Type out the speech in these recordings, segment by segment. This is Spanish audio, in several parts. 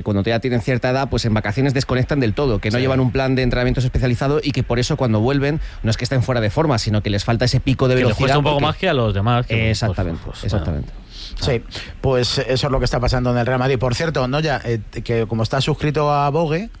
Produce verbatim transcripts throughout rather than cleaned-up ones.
cuando ya tienen cierta edad, pues en vacaciones desconectan del todo, que no sí. llevan un plan de entrenamientos especializado y que por eso cuando vuelven no es que estén fuera de forma, sino que les falta ese pico de que velocidad. Que les cuesta un poco porque... más que a los demás. Que exactamente, pues, pues, exactamente. Bueno. Sí, pues eso es lo que está pasando en el Real Madrid. Por cierto, Noya, eh, que como está suscrito a Vogue...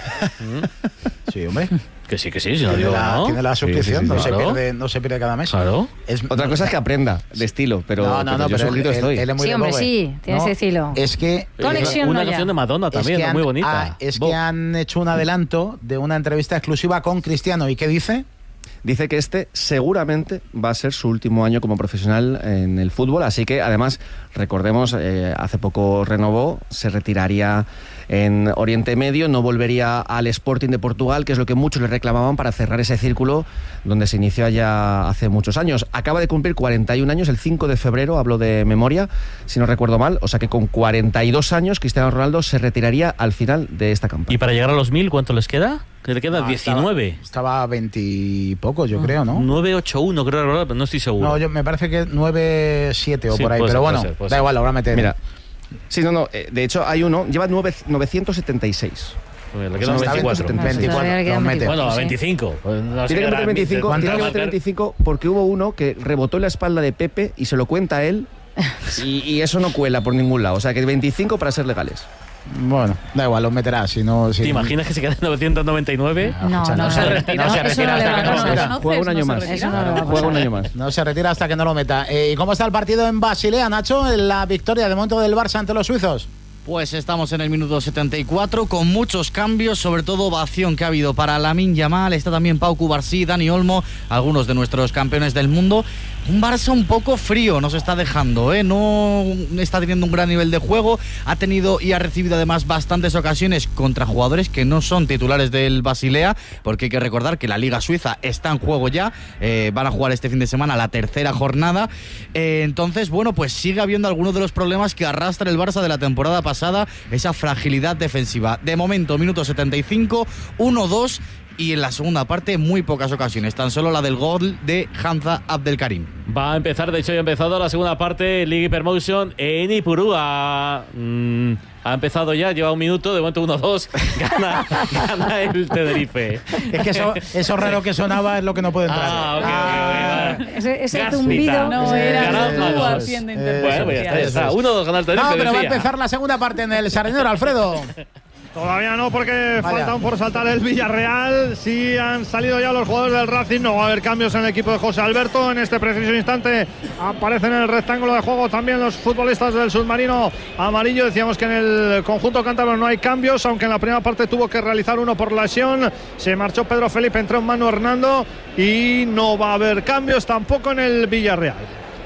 Sí, hombre. Que sí, que sí, si no tiene, digo, la, ¿no? tiene la suscripción, sí, sí, sí, no, claro. se pierde, no se pierde cada mes. Claro. Es, Otra cosa es que aprenda de estilo, pero, no, no, pero no, yo pero suscrito él, estoy. Él, él es muy sí, de hombre, Vogue. sí, tiene no, ese estilo. Es que... Conexión, Una no canción ya. de Madonna también, es muy han, bonita. ah, es que han hecho un adelanto de una entrevista exclusiva con Cristiano. ¿Y qué dice? Dice que este seguramente va a ser su último año como profesional en el fútbol, así que además, recordemos, eh, hace poco renovó, se retiraría en Oriente Medio, no volvería al Sporting de Portugal, que es lo que muchos le reclamaban para cerrar ese círculo donde se inició ya hace muchos años. Acaba de cumplir cuarenta y un años, el cinco de febrero, hablo de memoria, si no recuerdo mal, o sea que con cuarenta y dos años Cristiano Ronaldo se retiraría al final de esta campaña. ¿Y para llegar a los mil cuánto les queda? Que le queda no, diecinueve. Estaba a veinte y pocos, yo ah, creo, ¿no? nueve ocho uno, creo, pero no estoy seguro. No, yo me parece que nueve siete o sí, por ahí, puede pero ser, bueno, puede ser, puede da ser. igual, lo voy a meter. Mira, sí, no, no, de hecho hay uno, lleva novecientos setenta y seis. Pues le Pues quedan no, veinticuatro. veinticuatro, veinticuatro. Bueno, a veinticinco. Pues no tiene que meter veinticinco, tiene que meter meter veinticinco porque hubo uno que rebotó en la espalda de Pepe y se lo cuenta a él y, y eso no cuela por ningún lado. O sea que veinticinco para ser legales. Bueno, da igual, los meterás. Si no, si ¿Te imaginas que se queda en novecientos noventa y nueve? No, no, no, no se retira, no se retira hasta que no lo meta. Juega un año más. Juega un año más. No se retira hasta que no lo meta. Eh, ¿Y cómo está el partido en Basilea, Nacho? En la victoria de momento del Barça ante los suizos. Pues estamos en el minuto setenta y cuatro con muchos cambios, sobre todo ovación que ha habido para Lamine Yamal, está también Pau Cubarsí, Dani Olmo, algunos de nuestros campeones del mundo. Un Barça un poco frío nos está dejando, ¿eh? No está teniendo un gran nivel de juego, ha tenido y ha recibido además bastantes ocasiones contra jugadores que no son titulares del Basilea, porque hay que recordar que la Liga Suiza está en juego ya, eh, van a jugar este fin de semana la tercera jornada, eh, entonces bueno, pues sigue habiendo algunos de los problemas que arrastra el Barça de la temporada pasada, esa fragilidad defensiva. De momento, minuto setenta y cinco, uno dos, y en la segunda parte muy pocas ocasiones, tan solo la del gol de Hamza Abdelkarim. Va a empezar, de hecho ya ha empezado la segunda parte, League Hypermotion en Ipurúa. Mm, ha empezado ya, lleva un minuto, de momento uno dos, gana, gana el Tenerife. Es que eso, eso raro que sonaba es lo que no puede entrar. Ah, ok, ah, ok, okay. Ese, ese Gaspita. zumbido. No, era Caramba, tú dos. haciendo Eh, Bueno, pues ya está, ya está. uno dos, gana el Tenerife. No, pero va a decía. empezar la segunda parte en el Sardinero, Alfredo. Todavía no, porque Vaya. faltan por saltar el Villarreal. Sí han salido ya los jugadores del Racing. No va a haber cambios en el equipo de José Alberto. En este preciso instante aparecen en el rectángulo de juego también los futbolistas del submarino amarillo. Decíamos que en el conjunto cántabro no hay cambios, aunque en la primera parte tuvo que realizar uno por lesión. Se marchó Pedro Felipe, entró Manu Hernando y no va a haber cambios tampoco en el Villarreal.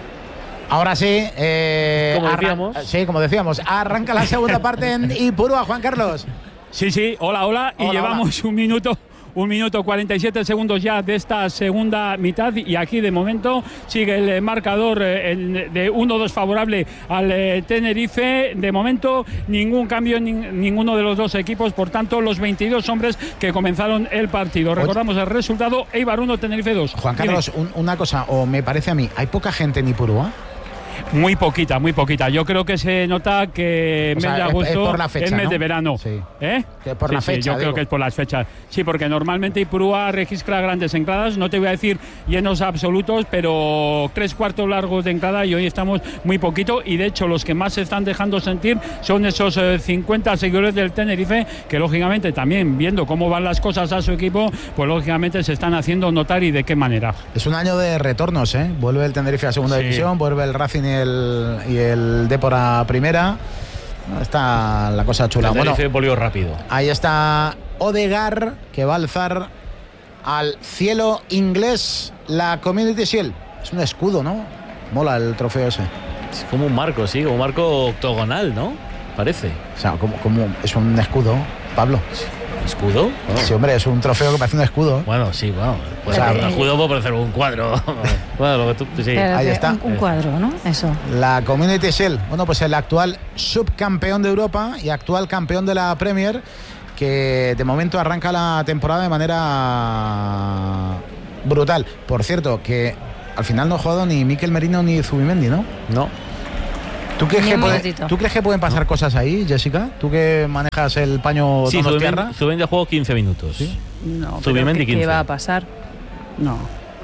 Ahora sí, eh, Como arran- decíamos. sí, como decíamos, arranca la segunda parte en Ipurúa, Juan Carlos. Sí, sí, hola, hola, y Hola, llevamos hola. un minuto, un minuto cuarenta y siete segundos ya de esta segunda mitad y aquí de momento sigue el eh, marcador eh, el de uno dos favorable al eh, Tenerife. De momento ningún cambio en nin- ninguno de los dos equipos, por tanto los veintidós hombres que comenzaron el partido. Recordamos el resultado, Eibar uno, Tenerife dos. Juan Dime. Carlos, un- una cosa, o me parece a mí, ¿hay poca gente en Ipurúa? Muy poquita, muy poquita. Yo creo que se nota que O mes sea, de es- es agosto por la fecha, es mes ¿no? de verano. Sí. ¿Eh? Que por Sí, la sí, fecha, yo creo digo. que es por las fechas. Sí, porque normalmente Ipurúa registra grandes entradas. No te voy a decir llenos absolutos, pero tres cuartos largos de entrada y hoy estamos muy poquito. Y de hecho, los que más se están dejando sentir son esos eh, cincuenta seguidores del Tenerife, que lógicamente también, viendo cómo van las cosas a su equipo, pues lógicamente se están haciendo notar y de qué manera. Es un año de retornos, ¿eh? Vuelve el Tenerife a segunda Sí. división, vuelve el Racing y el, y el Depor a primera. Está la cosa chula. El Bueno, Tenerife volvió rápido. ahí está Odegaard, que va a alzar al cielo inglés la Community Shield. Es un escudo, ¿no? Mola el trofeo ese. Es como un marco, sí, como un marco octogonal, ¿no? Parece. O sea, como, como es un escudo, Pablo. ¿Escudo? Oh. Sí, hombre, es un trofeo que parece un escudo. Bueno, sí, bueno. Pues O sea, un escudo puede parecer un cuadro. Bueno, lo que tú. Sí. Pero ahí de- está. Un, un cuadro, ¿no? Eso. La Community Shield, bueno, pues el actual subcampeón de Europa y actual campeón de la Premier, que de momento arranca la temporada de manera brutal. Por cierto, que al final no ha jugado ni Mikel Merino ni Zubimendi, ¿no? No. ¿Tú crees, que puede, ¿Tú crees que pueden pasar cosas ahí, Jessica? ¿Tú que manejas el paño sí, Donostiarra? Zubimendi jugó quince minutos. ¿Sí? No, pero ¿qué, ¿qué va a pasar? No.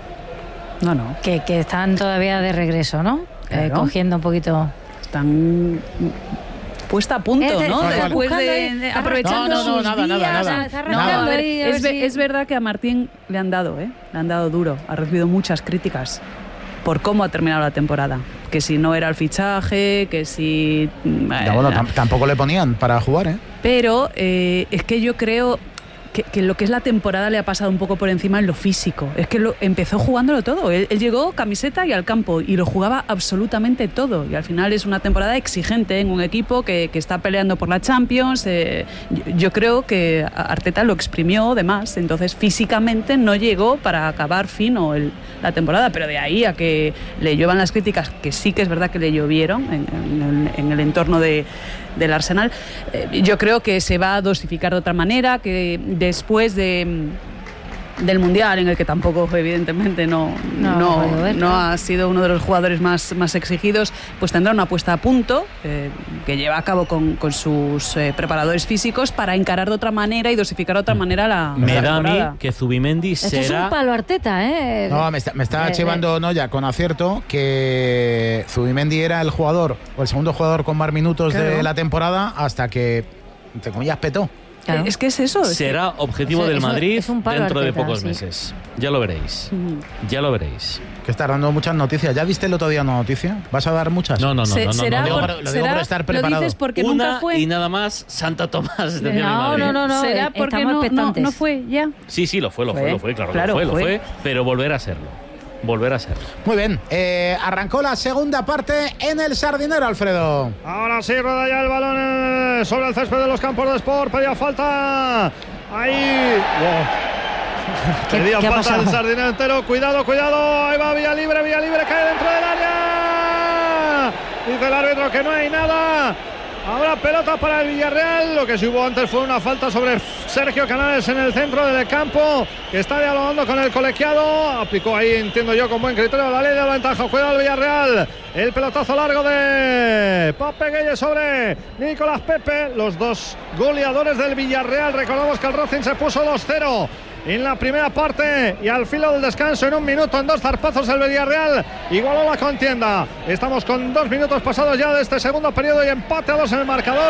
No, no. Que, que están todavía de regreso, ¿no? Claro. Eh, cogiendo un poquito... Están... puesta a punto, es de, ¿no? No, Después de, de aprovechando no, no, no, sus nada, días. nada, nada. Está no, a ver, es, si... es verdad que a Martín le han dado, ¿eh? Le han dado duro. Ha recibido muchas críticas por cómo ha terminado la temporada. Que si no era el fichaje, que si... Ya, bueno, la... tampoco le ponían para jugar, ¿eh? Pero eh, es que yo creo... Que, que lo que es la temporada le ha pasado un poco por encima en lo físico. Es que lo, empezó jugándolo todo. Él, él llegó camiseta y al campo y lo jugaba absolutamente todo. Y al final es una temporada exigente en un equipo que, que está peleando por la Champions. Eh, yo, yo creo que Arteta lo exprimió de más. Entonces físicamente no llegó para acabar fino el, la temporada. Pero de ahí a que le lluevan las críticas, que sí que es verdad que le llovieron en, en, el, en el entorno de, del Arsenal, eh, yo creo que se va a dosificar de otra manera, que después de, del Mundial, en el que tampoco evidentemente no, no, no, ver, no ha sido uno de los jugadores más, más exigidos, pues tendrá una puesta a punto eh, que lleva a cabo con, con sus eh, preparadores físicos para encarar de otra manera y dosificar de otra manera la Me la da a temporada. mí que Zubimendi Esto será... es un palo Arteta, ¿eh? No, me está, me está eh, chivando eh. Noya con acierto que Zubimendi era el jugador o el segundo jugador con más minutos claro. de la temporada hasta que, entre comillas, petó. Claro. Es que es eso. Será objetivo es, del es Madrid es un dentro Arteta, de pocos sí. meses. Ya lo veréis. Mm. Ya lo veréis. Que está dando muchas noticias. ¿Ya viste el otro día una noticia? ¿Vas a dar muchas? No, no, no. Se, no, no, será no, no, por, no, lo digo por estar preparado. Lo dices porque una nunca fue. Y nada más Santa Tomás de no, no, no, no. ¿Será porque no, no, no fue ya? Sí, sí, lo fue, lo fue, fue lo fue, claro, claro lo fue, fue. lo fue, pero volver a serlo. Volver a ser. Muy bien, eh, arrancó la segunda parte en el Sardinero, Alfredo. Ahora sí, rueda ya el balón sobre el césped de los campos de Sport. Pedía falta. Ahí. Wow. Pedía falta el Sardinero entero. Cuidado, cuidado. Ahí va Vía Libre, Vía Libre cae dentro del área. Dice el árbitro que no hay nada. Ahora pelota para el Villarreal. Lo que sí hubo antes fue una falta sobre Sergio Canales en el centro del campo, que está dialogando con el colegiado. Aplicó ahí, entiendo yo, con buen criterio la ley de la ventaja. Cuidado el Villarreal. El pelotazo largo de Pape Gueye sobre Nicolás Pepe. Los dos goleadores del Villarreal. Recordamos que el Racing se puso dos cero en la primera parte y al filo del descanso, en un minuto, en dos zarpazos, el Villarreal igualó la contienda. Estamos con dos minutos pasados ya de este segundo periodo y empate a dos en el marcador.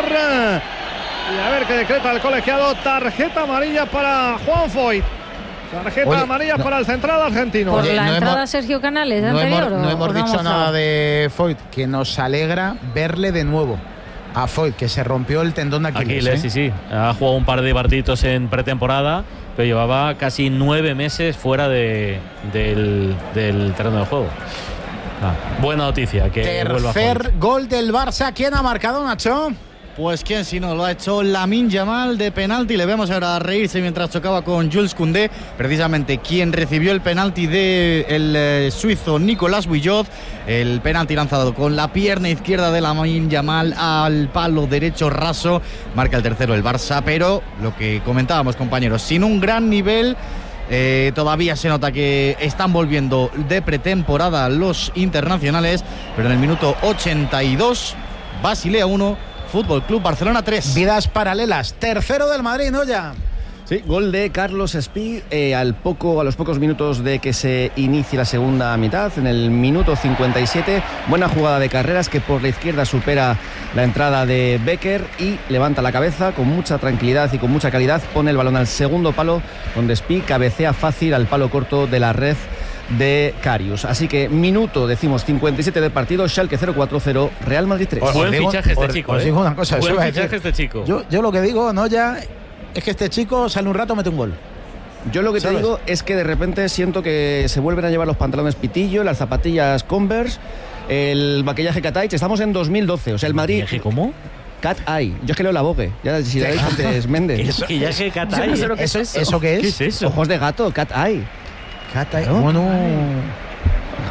Y a ver qué decreta el colegiado. Tarjeta amarilla para Juan Foyt. Tarjeta Oye, amarilla no, para el central argentino. ¿Por Oye, la no entrada hemos, a Sergio Canales no anterior? Hemos, no o, hemos o dicho no nada de Foyt, que nos alegra verle de nuevo. A Foyt, que se rompió el tendón de Aquiles. Aquiles, ¿eh? sí, sí. Ha jugado un par de partidos en pretemporada, pero llevaba casi nueve meses fuera de, del, del terreno de juego. Ah, buena noticia. Que Tercer gol del Barça. ¿Quién ha marcado, Nacho? Pues quién si no, lo ha hecho Lamine Yamal de penalti. Le vemos ahora reírse mientras chocaba con Jules Koundé, precisamente quien recibió el penalti del de eh, suizo Nicolás Vuillot. El penalti lanzado con la pierna izquierda de Lamine Yamal al palo derecho raso. Marca el tercero el Barça, pero lo que comentábamos, compañeros, sin un gran nivel. Eh, todavía se nota que están volviendo de pretemporada los internacionales, pero en el minuto ochenta y dos, Basilea uno, Fútbol Club Barcelona tres. Vidas paralelas. Tercero del Madrid, ¿no? Ya. Sí, gol de Carlos Espí eh, al poco, a los pocos minutos de que se inicie la segunda mitad, en el minuto cincuenta y siete. Buena jugada de Carreras, que por la izquierda supera la entrada de Becker y levanta la cabeza con mucha tranquilidad y con mucha calidad. Pone el balón al segundo palo, donde Espí cabecea fácil al palo corto de la red de Karius. Así que minuto, decimos, cincuenta y siete de partido. Schalke cero cuatro cero, Real Madrid tres. Os Buen digo, fichaje este os, chico. Os eh. digo una cosa. Buen fichaje decir, este chico. Yo, yo lo que digo, no ya, es que este chico sale un rato, mete un gol. Yo lo que ¿sabes? Te digo es que de repente siento que se vuelven a llevar los pantalones pitillo, las zapatillas Converse, el maquillaje Cat Eye. Estamos en dos mil doce, o sea, el Madrid... ¿Cómo? Cat Eye. Yo es que leo la Vogue. Ya si la veis antes, Méndez. Maquillaje Cat Eye. No sé lo que ¿Eso, es eso. ¿Eso qué es? ¿Qué es eso? Ojos de gato, Cat Eye. Cat Eye. ¿No? Bueno...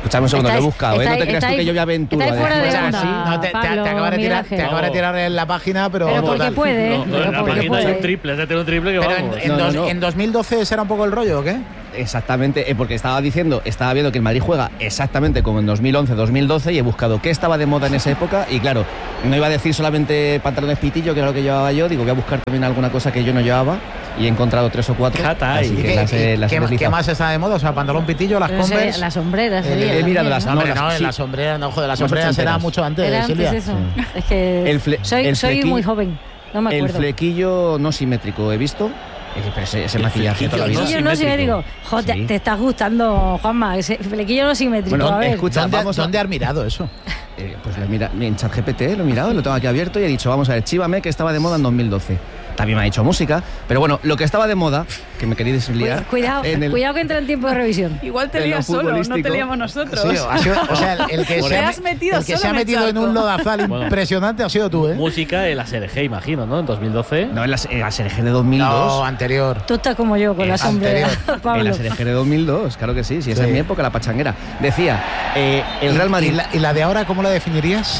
Escúchame un segundo, lo he buscado, ¿eh? No te creas tú que yo voy a aventura. Estáis fuera de onda, Sí, no, te, te, Pablo, te acabas de tirar, Miguel te acabas de tirar en la página, pero. Pero porque total. puede, No, no, pero en la porque página hay puede. un triple, es de tener un triple que Pero vamos. en, en, No, no, dos- no. en dos mil doce será un poco el rollo, ¿o qué? Exactamente, eh, porque estaba diciendo, estaba viendo que el Madrid juega exactamente como en dos mil once, dos mil doce y he buscado qué estaba de moda en esa época y claro, no iba a decir solamente pantalones pitillo, que era lo que llevaba yo, digo, voy a buscar también alguna cosa que yo no llevaba y he encontrado tres o cuatro. Jata, así ¿y que ¿Qué, las he, y las he qué- deslizado. ¿Qué más está de moda? O sea, pantalón pitillo, las Pero ese- Converse. las sombreras el- sería el- he mirado también, las- ¿no? No, hombre, las- no, sí. en las sombreras, no, joder, las Más sombreras era ochenteras. mucho antes, Era antes Silvia. eso. Es que El fle- soy, el soy flequillo- muy joven, no me El acuerdo. flequillo no simétrico, he visto. Eh, Pero ese, ese El maquillaje flequillo toda la vida. Flequillo no simétrico. simétrico. Jo, te, Sí. te está gustando, Juanma. Ese flequillo no simétrico. Bueno, a ver. escucha, ¿Dónde, vamos a- ¿Dónde has mirado eso? Eh, pues lo he mirado en ChatGPT, lo he mirado, lo tengo aquí abierto y he dicho, vamos a ver, Chívame, que estaba de moda en dos mil doce. También me ha dicho música, pero bueno, lo que estaba de moda, que me queréis liar. Cuidado, en el- cuidado que entra en tiempo de revisión. Igual te En lo lías solo, no te futbolístico. liamos nosotros. Sí, ha sido- o sea, el, el que, Por se, ahí. ha, Te has metido el que solo se ha en el metido en charco. un lodazal Bueno. impresionante ha sido tú, ¿eh? Música, el A S R G, imagino, ¿no? En dos mil doce. No, en la, en la S R G de dos mil No, dos. anterior. Tú estás como yo con la sombrera, anterior. En Pablo. la S R G de dos mil dos, claro que sí, si esa Sí. es mi época, la pachanguera. Decía, eh, el Real Madrid. ¿Y la, y la de ahora cómo la definirías?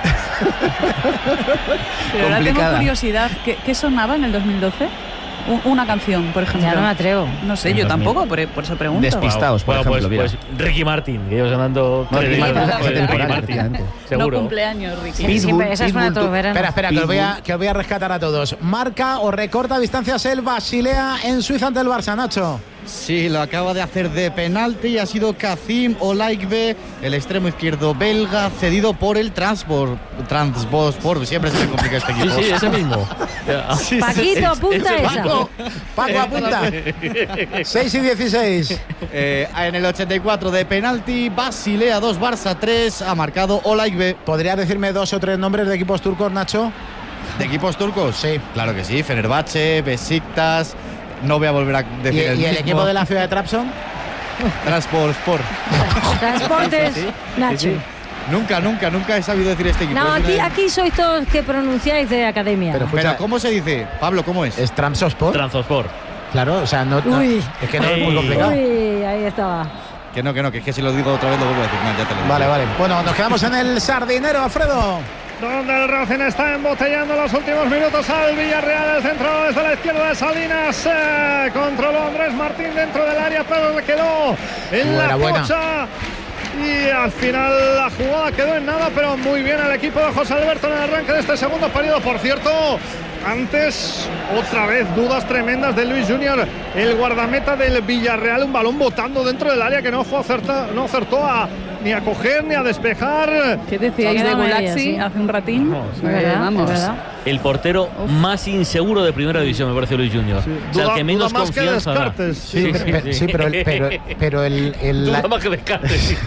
Pero ahora tengo complicada. curiosidad. ¿Qué, qué sonaba en el dos mil doce? U- Una canción, por ejemplo. Ya no me atrevo. No sé, En yo dos mil. tampoco, por, por eso pregunto. Despistados, por Bueno, ejemplo, pues, mira. pues Ricky Martin, que llevo sonando. No, Ricky Martin, Pues, esa Ricky temporada, Martin, efectivamente. No seguro. cumpleaños, Ricky. Sí, Pitbull, siempre, esa suena Pitbull, todos los tú- veranos. Espera, espera, que os, voy a, Pitbull. que os voy a rescatar a todos. Marca o recorta distancias el Basilea en Suiza ante el Barça, Nacho. Sí, lo acaba de hacer de penalti y ha sido Kazim Olaigbe, el extremo izquierdo belga, cedido por el Transport. Transport, siempre se me complica este Sí, equipo. sí, ese mismo. Sí, sí, Paquito, sí. apunta esa. Paco, Paco apunta. seis y dieciséis. Eh, en el ochenta y cuatro de penalti, Basilea dos, Barça tres, ha marcado Olaigbe. ¿Podrías decirme dos o tres nombres de equipos turcos, Nacho? ¿De equipos turcos? Sí. Claro que sí, Fenerbahce, Besiktas, no voy a volver a ¿Y, decir el y el mismo. equipo de la ciudad de Trabzon? Transport Sport. Transportes, Nacho. Nunca, nunca, nunca he sabido decir este equipo. No, Es una- aquí, aquí sois todos que pronunciáis de academia. Pero escucha, Pero, ¿cómo se dice? Pablo, ¿cómo es? ¿es Trabzonspor? Transosport. Claro, o sea, no, no- Uy. es que no es muy Ey. complicado. Uy, ahí estaba. Que no, que no, que es que si lo digo otra vez lo vuelvo a decir. No, ya te lo digo. Vale, vale. Bueno, nos quedamos en el Sardinero, Alfredo. Donde el Racing está embotellando los últimos minutos al Villarreal, el centro desde la izquierda de Salinas, eh, controló Andrés Martín dentro del área, pero le quedó en Buena, la buena. pocha. Y al final la jugada quedó en nada, pero muy bien el equipo de José Alberto en el arranque de este segundo periodo. Por cierto, antes otra vez dudas tremendas de Luis Junior, el guardameta del Villarreal, un balón botando dentro del área que no fue acerta, no acertó a, ni a coger ni a despejar. ¿Qué decíais Se de queda media, Gulaxi sí. hace un ratín? Vamos. Es verdad, vamos. es verdad. El portero más inseguro de primera división, me parece Luis Junior. O sea, Duda- el que menos duda más que confianza da. Descartes. Sí, pero, pero- sí, pero el, pero, pero el, el- Duda la- más que Descartes.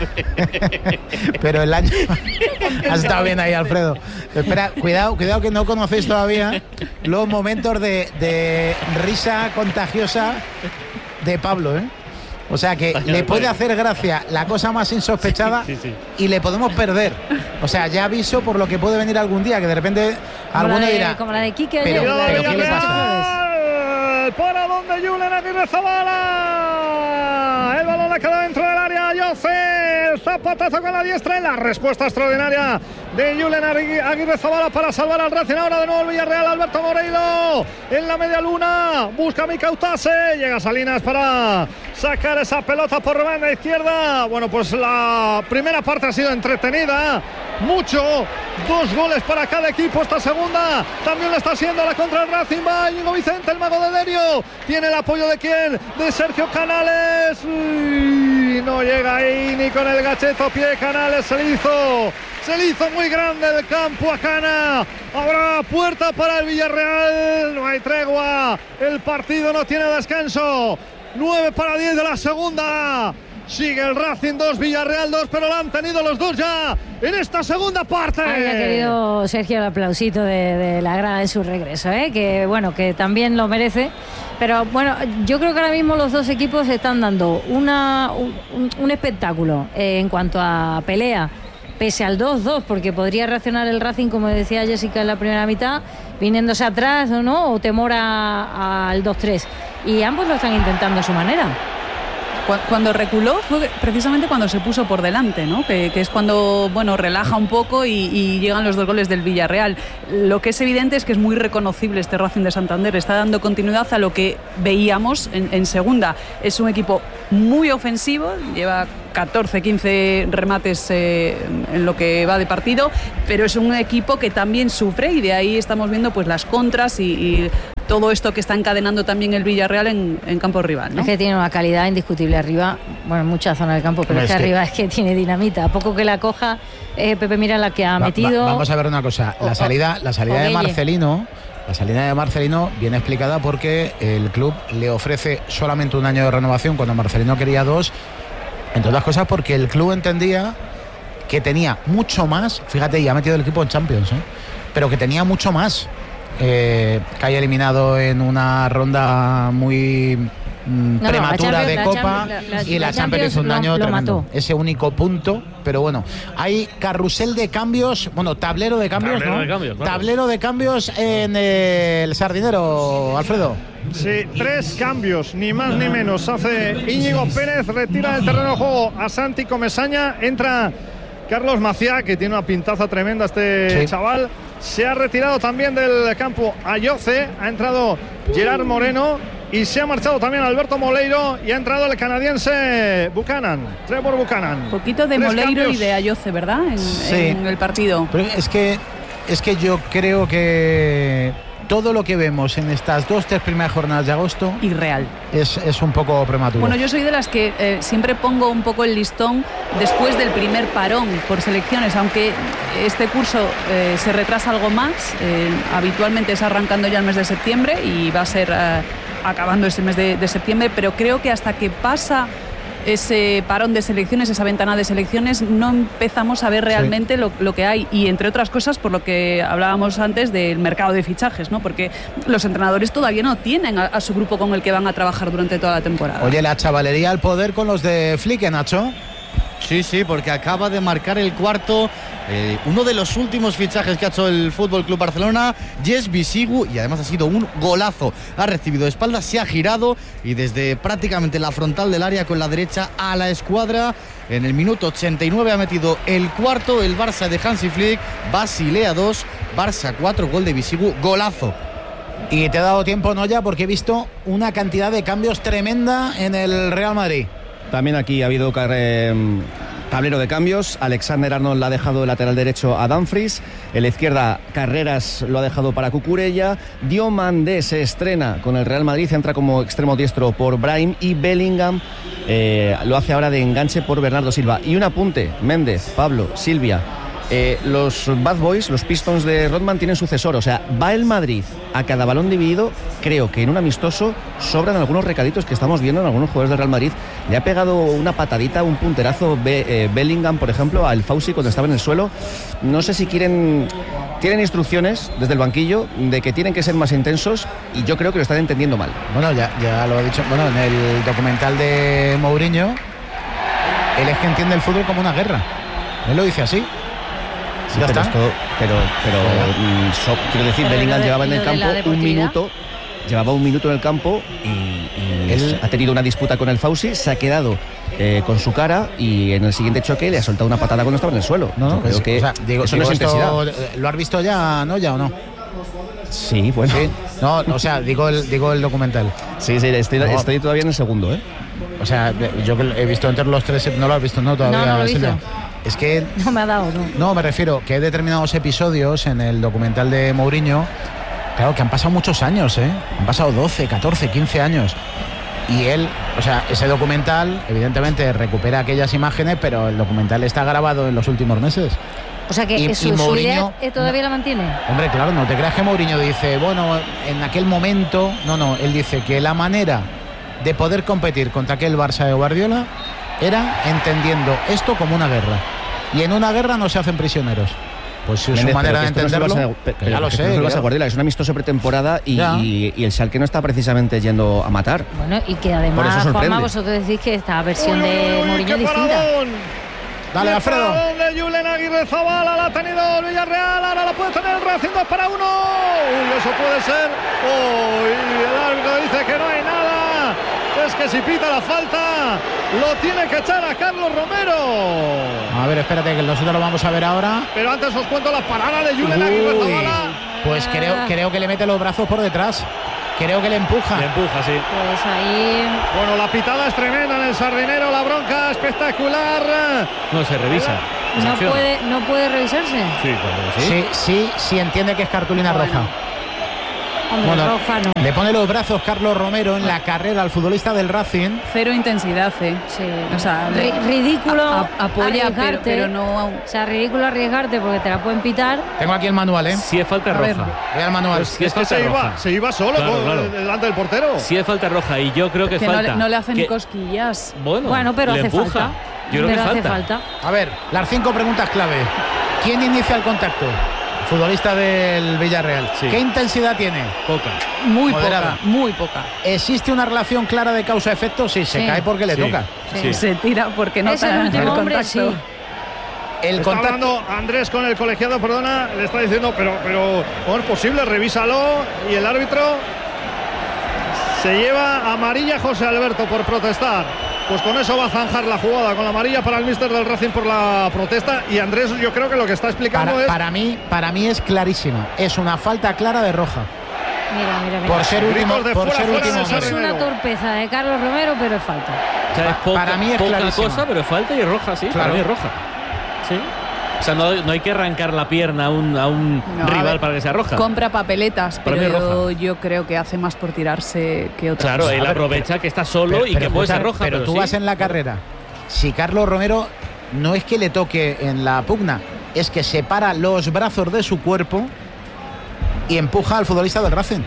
pero el año. Has estado bien ahí, Alfredo. Espera, cuidado, cuidado que no conocéis todavía los momentos de, de risa contagiosa de Pablo, ¿eh? O sea que le puede hacer gracia la cosa más insospechada Sí, sí, sí. y le podemos perder. O sea, ya aviso por lo que puede venir algún día, que de repente Como la alguno de- dirá. Como la de Quique Pero- ayer. Cuidado, pero ¿qué le Villarreal. Para donde Julen Aguirre Zabala. El balón le quedó dentro del área. Jose, el zapatazo con la diestra. Y la respuesta extraordinaria de Julen Aguirre Zabala para salvar al Racing. Ahora de nuevo el Villarreal. Alberto Moreiro en la media luna. Busca a Micautase. Llega Salinas para sacar esa pelota por banda izquierda. Bueno, pues la primera parte ha sido entretenida. Mucho. Dos goles para cada equipo. Esta segunda también le está haciendo la contra el Racing. Va Íñigo Vicente, el mago de Derio. Tiene el apoyo de quién? De Sergio Canales. Uy, no llega ahí ni con el gacheto pie. Canales se le hizo. Se le hizo muy grande el campo a Cana. Habrá puerta para el Villarreal. No hay tregua. El partido no tiene descanso. nueve para diez de la segunda. Sigue el Racing dos, Villarreal dos, pero lo han tenido los dos ya en esta segunda parte. Ahí ha querido Sergio el aplausito de, de la grada en su regreso, ¿eh? Que bueno, que también lo merece. Pero bueno, yo creo que ahora mismo los dos equipos están dando una, un, un espectáculo eh, en cuanto a pelea, pese al dos dos, porque podría reaccionar el Racing, como decía Jessica en la primera mitad, viniéndose atrás o no, o temor a- al dos tres. Y ambos lo están intentando a su manera. Cuando reculó fue precisamente cuando se puso por delante, ¿no? Que, que es cuando, bueno, relaja un poco y, y llegan los dos goles del Villarreal. Lo que es evidente es que es muy reconocible este Racing de Santander. Está dando continuidad a lo que veíamos en, en segunda. Es un equipo muy ofensivo, lleva catorce, quince remates eh, en lo que va de partido, pero es un equipo que también sufre y de ahí estamos viendo pues las contras y, y todo esto que está encadenando también el Villarreal en, en campo rival, ¿no? Es que tiene una calidad indiscutible arriba, bueno, en mucha zona del campo, pero es que, es que arriba es que tiene dinamita. A poco que la coja, eh, Pepe, mira la que ha va, metido. Va, vamos a ver una cosa, la salida, la salida de Marcelino, la salida de Marcelino viene explicada porque el club le ofrece solamente un año de renovación cuando Marcelino quería dos, entre otras cosas porque el club entendía que tenía mucho más, fíjate, ya ha metido el equipo en Champions, ¿eh? Pero que tenía mucho más. Eh, que haya eliminado en una ronda muy mm, no, prematura no, de Copa la, la, y la, la Champions hizo un daño tremendo. Mató. Ese único punto, pero bueno, hay carrusel de cambios, bueno, tablero de cambios, tablero ¿no? de cambios, claro. Tablero de cambios en el Sardinero, Alfredo. Sí, tres cambios, ni más ni menos. Hace Íñigo Pérez, retira del terreno de juego a Santi Comesaña, entra Carlos Maciá, que tiene una pintaza tremenda este sí. chaval. Se ha retirado también del campo Ayoce, ha entrado Gerard Moreno y se ha marchado también Alberto Moleiro y ha entrado el canadiense Buchanan, Trevor Buchanan. Un poquito de Tres Moleiro cambios. Y de Ayoce, ¿verdad? En, sí. en el partido. Pero es que, es que yo creo que todo lo que vemos en estas dos, tres primeras jornadas de agosto irreal. Es, es un poco prematuro. Bueno, yo soy de las que eh, siempre pongo un poco el listón después del primer parón por selecciones, aunque este curso eh, se retrasa algo más, eh, habitualmente es arrancando ya el mes de septiembre y va a ser eh, acabando ese mes de, de septiembre, pero creo que hasta que pasa ese parón de selecciones, esa ventana de selecciones, no empezamos a ver realmente sí. lo, lo que hay, y entre otras cosas por lo que hablábamos antes del mercado de fichajes, ¿no? Porque los entrenadores todavía no tienen a, a su grupo con el que van a trabajar durante toda la temporada. Oye, la chavalería al poder con los de Flick, Nacho. Sí, sí, porque acaba de marcar el cuarto, eh, uno de los últimos fichajes que ha hecho el F C Barcelona, Jess Bisigu, y además ha sido un golazo. Ha recibido de espaldas, se ha girado y desde prácticamente la frontal del área con la derecha a la escuadra. En el minuto ochenta y nueve ha metido el cuarto, el Barça de Hansi Flick. Basilea dos, Barça cuatro, gol de Bisigu, golazo. Y te he dado tiempo, Noya, porque he visto una cantidad de cambios tremenda en el Real Madrid. También aquí ha habido eh, tablero de cambios. Alexander Arnold la ha dejado de lateral derecho a Dumfries. En la izquierda, Carreras lo ha dejado para Cucurella. Diomandé se estrena con el Real Madrid, entra como extremo diestro por Brahim. Y Bellingham eh, lo hace ahora de enganche por Bernardo Silva. Y un apunte, Méndez, Pablo, Silvia. Eh, los Bad Boys, los Pistons de Rodman tienen sucesor, o sea, va el Madrid a cada balón dividido. Creo que en un amistoso sobran algunos recaditos que estamos viendo en algunos jugadores del Real Madrid. Le ha pegado una patadita, un punterazo Be, eh, Bellingham, por ejemplo, al Fauci cuando estaba en el suelo. No sé si quieren, tienen instrucciones desde el banquillo de que tienen que ser más intensos, y yo creo que lo están entendiendo mal. Bueno, ya, ya lo ha dicho, bueno, en el documental de Mourinho, él es que entiende el fútbol como una guerra. Él lo dice así. Sí, pero, esto, pero, pero mm, so, quiero decir, pero Bellingham de, llevaba en el campo un minuto, llevaba un minuto en el campo y, y él ha tenido una disputa con el Fauci, se ha quedado eh, con su cara y en el siguiente choque le ha soltado una patada cuando estaba en el suelo. No, no, creo que o sea, digo, eso digo no es esto, ¿lo has visto ya, no, ya o no? Sí, bueno. Sí. No, o sea, digo el, digo el documental. Sí, sí, estoy, no. estoy todavía en el segundo, ¿eh? O sea, yo he visto entre los tres, no lo has visto, ¿no? Todavía, no, no lo he visto. Es que no me ha dado, no. No, me refiero que hay determinados episodios en el documental de Mourinho, claro, que han pasado muchos años, ¿eh? Han pasado doce, catorce, quince años. Y él, o sea, ese documental, evidentemente, recupera aquellas imágenes, pero el documental está grabado en los últimos meses. O sea que y, su, y Mourinho, su idea todavía la mantiene. Hombre, claro, no te creas que Mourinho dice, bueno, en aquel momento, no, no, él dice que la manera de poder competir contra aquel Barça de Guardiola era entendiendo esto como una guerra. Y en una guerra no se hacen prisioneros. Pues si es su manera de entenderlo, no a, pero, ya lo sé. No claro. Guardiola, es un amistoso pretemporada y, y, y el Schalke no está precisamente yendo a matar. Bueno, y que además, Juanma, vosotros decís que esta versión uy, de Mourinho es distinta. Dale, Alfredo. De Julen Aguirre Zabala, la ha tenido el Villarreal, ahora la puede tener el Racing, dos para uno. Uy, eso puede ser. Uy, el árbitro dice que no hay nada. Es que si pita la falta, lo tiene que echar a Carlos Romero. A ver, espérate, que nosotros lo vamos a ver ahora. Pero antes os cuento la parada de Julen Aguirre Zabala. Pues creo, creo que le mete los brazos por detrás. Creo que le empuja. Le empuja, sí. Pues ahí. Bueno, la pitada es tremenda en el Sardinero, la bronca espectacular. No se revisa. No puede, no puede revisarse. Sí, claro que sí. Sí, sí, sí entiende que es cartulina Bueno. roja. Hombre, Bueno, roja no. le pone los brazos Carlos Romero en la carrera al futbolista del Racing. Cero intensidad, ¿eh? Sí. O sea, Ri- ridículo. a- a- apoya, pero, arriesgarte. pero no. O sea, ridículo arriesgarte porque te la pueden pitar. Tengo aquí el manual, ¿eh? Si es falta A ver. roja. Voy al manual. Pues si es Es que falta se roja. iba, se iba solo Claro, con- claro. delante del portero. Si es falta roja y yo creo que, Que no falta. le, no le hacen ni que- cosquillas. Bueno, Bueno, pero le hace empuja. falta. Yo creo pero que hace falta. falta. A ver, las cinco preguntas clave. ¿Quién inicia el contacto? Futbolista del Villarreal. Sí. ¿Qué intensidad tiene? Poca. Muy Moderada. poca, muy poca. ¿Existe una relación clara de causa-efecto? Sí, se Sí. cae porque le Sí. toca. Sí. Se tira porque no Es el está último el hombre, contacto. sí. El Está contacto. hablando Andrés con el colegiado, perdona, le está diciendo, pero, pero ¿cómo es posible? Revísalo. Y el árbitro se lleva amarilla a José Alberto por protestar. Pues con eso va a zanjar la jugada, con la amarilla para el míster del Racing por la protesta. Y Andrés, yo creo que lo que está explicando Para, es... para mí, para mí es clarísima. Es una falta clara de roja. Mira, mira, mira. Por ser último, Gritos de por fuera, ser fuera último del hombre. Es una Romero. torpeza de Carlos Romero, pero es falta. O sea, es Pa- poca, para mí es poca clarísima. cosa, pero es falta y es roja, sí. Claro. Para mí es roja. Sí. O sea, no, no hay que arrancar la pierna a un, a un No, a rival ver, para que sea roja. Compra papeletas, Para mí es pero roja. yo creo que hace más por tirarse que otra Claro, cosa. él A ver, aprovecha que está solo Pero- y pero que puede ser escucha, roja. Pero, Pero, tú sí. vas en la carrera. Si Carlos Romero no es que le toque en la pugna, es que separa los brazos de su cuerpo y empuja al futbolista del Racing.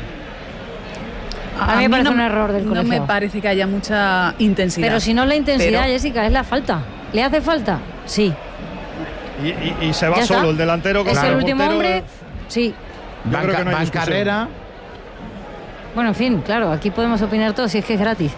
A mí me parece un error del No colegiado. me parece que haya mucha intensidad. Pero si no es la intensidad, Pero- Jessica, es la falta. ¿Le hace falta? Sí. Y, y- y se va Ya solo está. el delantero. con ¿Es el el último portero. hombre? Sí. Yo Va, creo en que no hay ca- va en discusión. carrera. Bueno, en fin, claro, aquí podemos opinar todos si es que es gratis.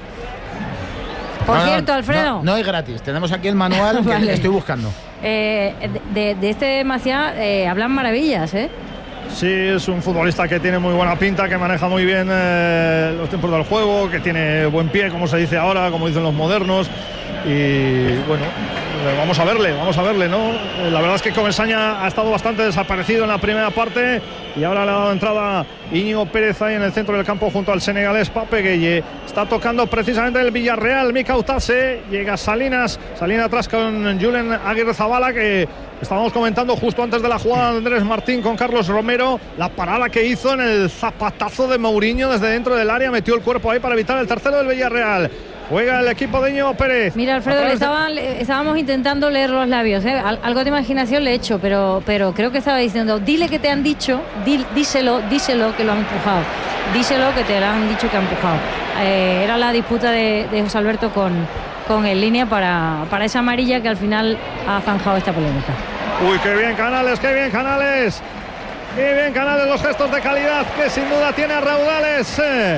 Por No, no, cierto, Alfredo, No, no es gratis. Tenemos aquí el manual que Vale. estoy buscando. eh, de, de este Maciá eh, hablan maravillas, ¿eh? Sí, es un futbolista que tiene muy buena pinta, que maneja muy bien eh, los tiempos del juego, que tiene buen pie, como se dice ahora, como dicen los modernos. Y bueno, eh, vamos a verle, vamos a verle, ¿no? Eh, La verdad es que Comesaña ha estado bastante desaparecido en la primera parte y ahora le ha dado entrada Íñigo Pérez ahí en el centro del campo junto al senegalés Pape Gueye. Está tocando precisamente el Villarreal, Mika Utase, llega Salinas, Salinas atrás con Julen Aguirre Zabala, que estábamos comentando justo antes de la jugada de Andrés Martín con Carlos Romero, la parada que hizo en el zapatazo de Mourinho desde dentro del área, metió el cuerpo ahí para evitar el tercero del Villarreal. Juega el equipo de Íñigo Pérez. Mira, Alfredo, A le través de- estaban, le- estábamos intentando leer los labios, ¿eh? Al- algo de imaginación le he hecho, pero, pero creo que estaba diciendo, dile que te han dicho, di- díselo, díselo que lo han empujado, díselo que te lo han dicho que ha empujado. Eh, era la disputa de, de José Alberto con, con el línea para, para esa amarilla que al final ha zanjado esta polémica. Uy, qué bien Canales, qué bien Canales. Qué bien Canales, los gestos de calidad que sin duda tiene a raudales. Eh.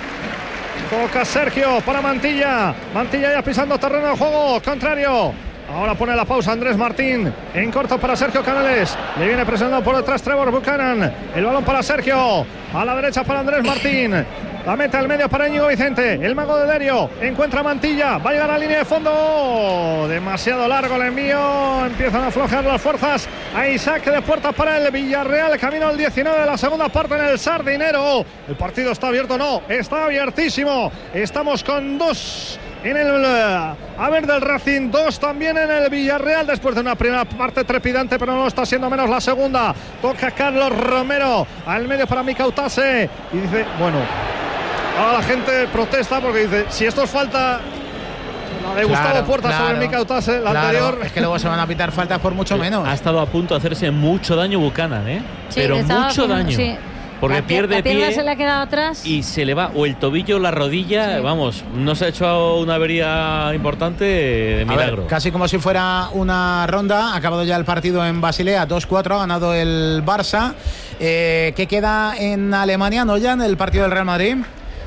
Toca Sergio para Mantilla. Mantilla ya pisando terreno de juego contrario. Ahora pone la pausa Andrés Martín. En corto para Sergio Canales. Le viene presionando por detrás Trevor Buchanan. El balón para Sergio. A la derecha para Andrés Martín. La mete al medio para Íñigo Vicente. El mago de Derio. Encuentra a Mantilla. Va a llegar a la línea de fondo. Demasiado largo el envío. Empiezan a aflojar las fuerzas. Hay saque de puerta para el Villarreal. Camino al diecinueve de la segunda parte en el Sardinero. El partido está abierto, no. Está abiertísimo. Estamos con dos en el uh, haber del Racing, dos también en el Villarreal después de una primera parte trepidante, pero no está siendo menos la segunda. Toca Carlos Romero al medio para Mika Utase y dice, bueno, ahora la gente protesta porque dice, si esto es falta, la de Gustavo Claro, Puerta claro, sobre Mika Utase, la claro, anterior. es que luego se van a pitar faltas por mucho menos. Ha estado a punto de hacerse mucho daño Buchanan, ¿eh? Sí, Pero estaba mucho como- daño. sí. Porque La, pie- pierde la pierna pie se le ha quedado atrás. y se le va o el tobillo o la rodilla. Sí. Vamos, no se ha hecho una avería importante de A ver, milagro. casi como si fuera una ronda. Ha acabado ya el partido en Basilea, dos cuatro, ha ganado el Barça. Eh, ¿Qué queda en Alemania, no ya en el partido del Real Madrid?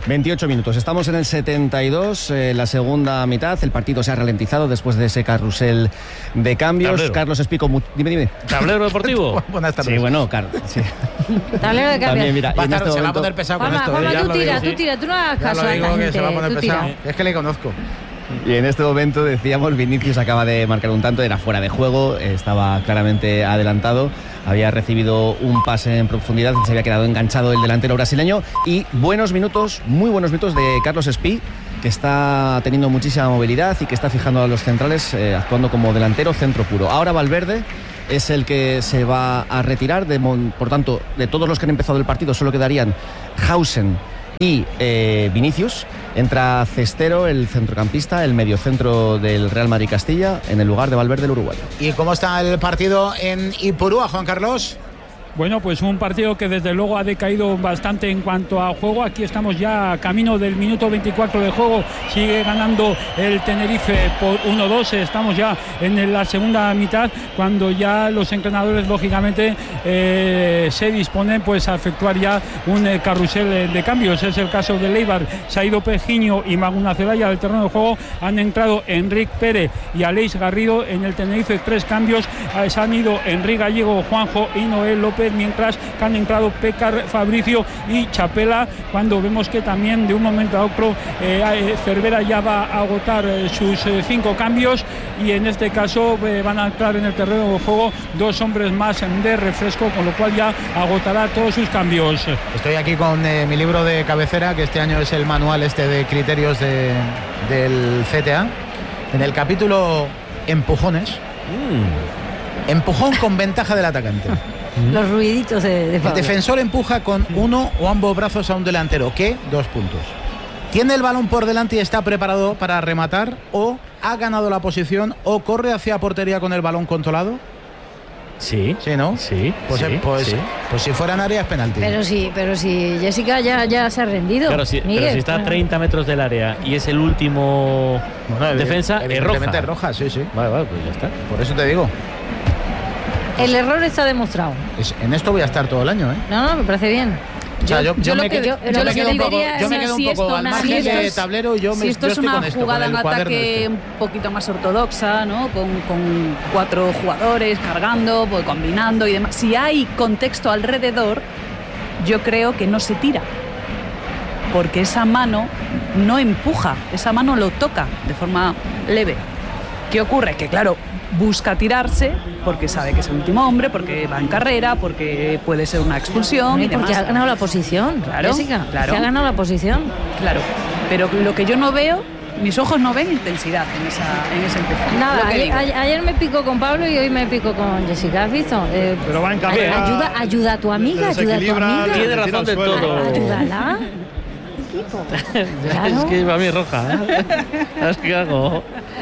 veintiocho minutos. Estamos en el setenta y dos, eh, la segunda mitad. El partido se ha ralentizado después de ese carrusel de cambios. Tablero. Carlos Explico, mu- dime, dime. Tablero deportivo. Buenas tardes. Sí, bueno, Carlos. Sí. Tablero de cambios. También, mira, y Va a en estar- este se va a momento- poner pesado con Juanma, esto. Juanma, ¿eh? Ya tú lo tira, digo. tú tira, tú no hagas Ya caso lo a digo esta que gente, se va a poner tú tira. pesado. Es que le conozco. Y en este momento decíamos, Vinicius acaba de marcar un tanto, era fuera de juego, estaba claramente adelantado, había recibido un pase en profundidad, se había quedado enganchado el delantero brasileño, y buenos minutos, muy buenos minutos de Carlos Espí, que está teniendo muchísima movilidad y que está fijando a los centrales, eh, actuando como delantero centro puro. Ahora Valverde es el que se va a retirar, de, por tanto, de todos los que han empezado el partido solo quedarían Hausen y eh, Vinicius. Entra Cestero, el centrocampista, el mediocentro del Real Madrid Castilla, en el lugar de Valverde, el uruguayo. ¿Y cómo está el partido en Ipurúa, Juan Carlos? Bueno, pues un partido que desde luego ha decaído bastante en cuanto a juego. Aquí estamos ya camino del minuto veinticuatro de juego. Sigue ganando el Tenerife por uno dos. Estamos ya en la segunda mitad, cuando ya los entrenadores, lógicamente, eh, se disponen pues a efectuar ya un eh, carrusel de cambios. Es el caso de Leibar. Se ha ido Pejiño y Maguna Celaya del terreno de juego. Han entrado Enrique Pérez y Aleix Garrido. En el Tenerife tres cambios. Eh, se han ido Enrique Gallego, Juanjo y Noel López, mientras que han entrado Pécar, Fabricio y Chapela, cuando vemos que también de un momento a otro eh, Cervera ya va a agotar eh, sus eh, cinco cambios, y en este caso eh, van a entrar en el terreno de juego dos hombres más de refresco, con lo cual ya agotará todos sus cambios. Estoy aquí con eh, mi libro de cabecera, que este año es el manual este de criterios de, del C T A. En el capítulo Empujones, mm. empujón con ventaja del atacante. Los ruiditos de, de El Pablo. defensor empuja con uno o ambos brazos a un delantero que, dos puntos, tiene el balón por delante y está preparado para rematar, o ha ganado la posición, o corre hacia portería con el balón controlado. Sí. Sí, ¿no? Sí. Pues, sí, pues, sí. pues si fueran áreas, penalti. Pero sí, pero si Jessica ya, ya se ha rendido. Claro, si, Miguel, pero si está a claro. treinta metros del área y es el último Bueno, defensa, es roja. evidentemente es roja, sí, sí. Vale, vale, pues ya está. Por eso te digo. El error está demostrado. Es- en esto voy a estar todo el año, ¿eh? No, no, me parece bien. O sea, yo, yo yo lo me que- quedo, yo- yo yo me lo que quedo un poco, diría yo es me quedo un si poco esto al no- margen si esto de es- tablero. Yo me si esto yo es estoy una con esto, jugada con en el cuaderno ataque este. un poquito más ortodoxa, ¿no? Con, con cuatro jugadores cargando, pues, combinando y demás. Si hay contexto alrededor, yo creo que no se tira. Porque esa mano no empuja, esa mano lo toca de forma leve. ¿Qué ocurre? Que claro, busca tirarse porque sabe que es el último hombre, porque va en carrera, porque puede ser una expulsión y Porque demás. ha ganado la posición, Claro, Jessica. claro. Que ha ganado la posición. Claro, pero lo que yo no veo, mis ojos no ven intensidad en, esa, en ese empujón. Nada, Lo que ayer, digo. ayer- ayer me pico con Pablo y hoy me pico con Jessica. ¿Has visto? Eh, Pero va en carrera. ayuda, ayuda a tu amiga, ayuda a tu Desequilibra, amiga. Tiene le tira razón al de suelo. todo. Ayúdala. Claro. Es que va a mí roja. ¿Sabes qué hago?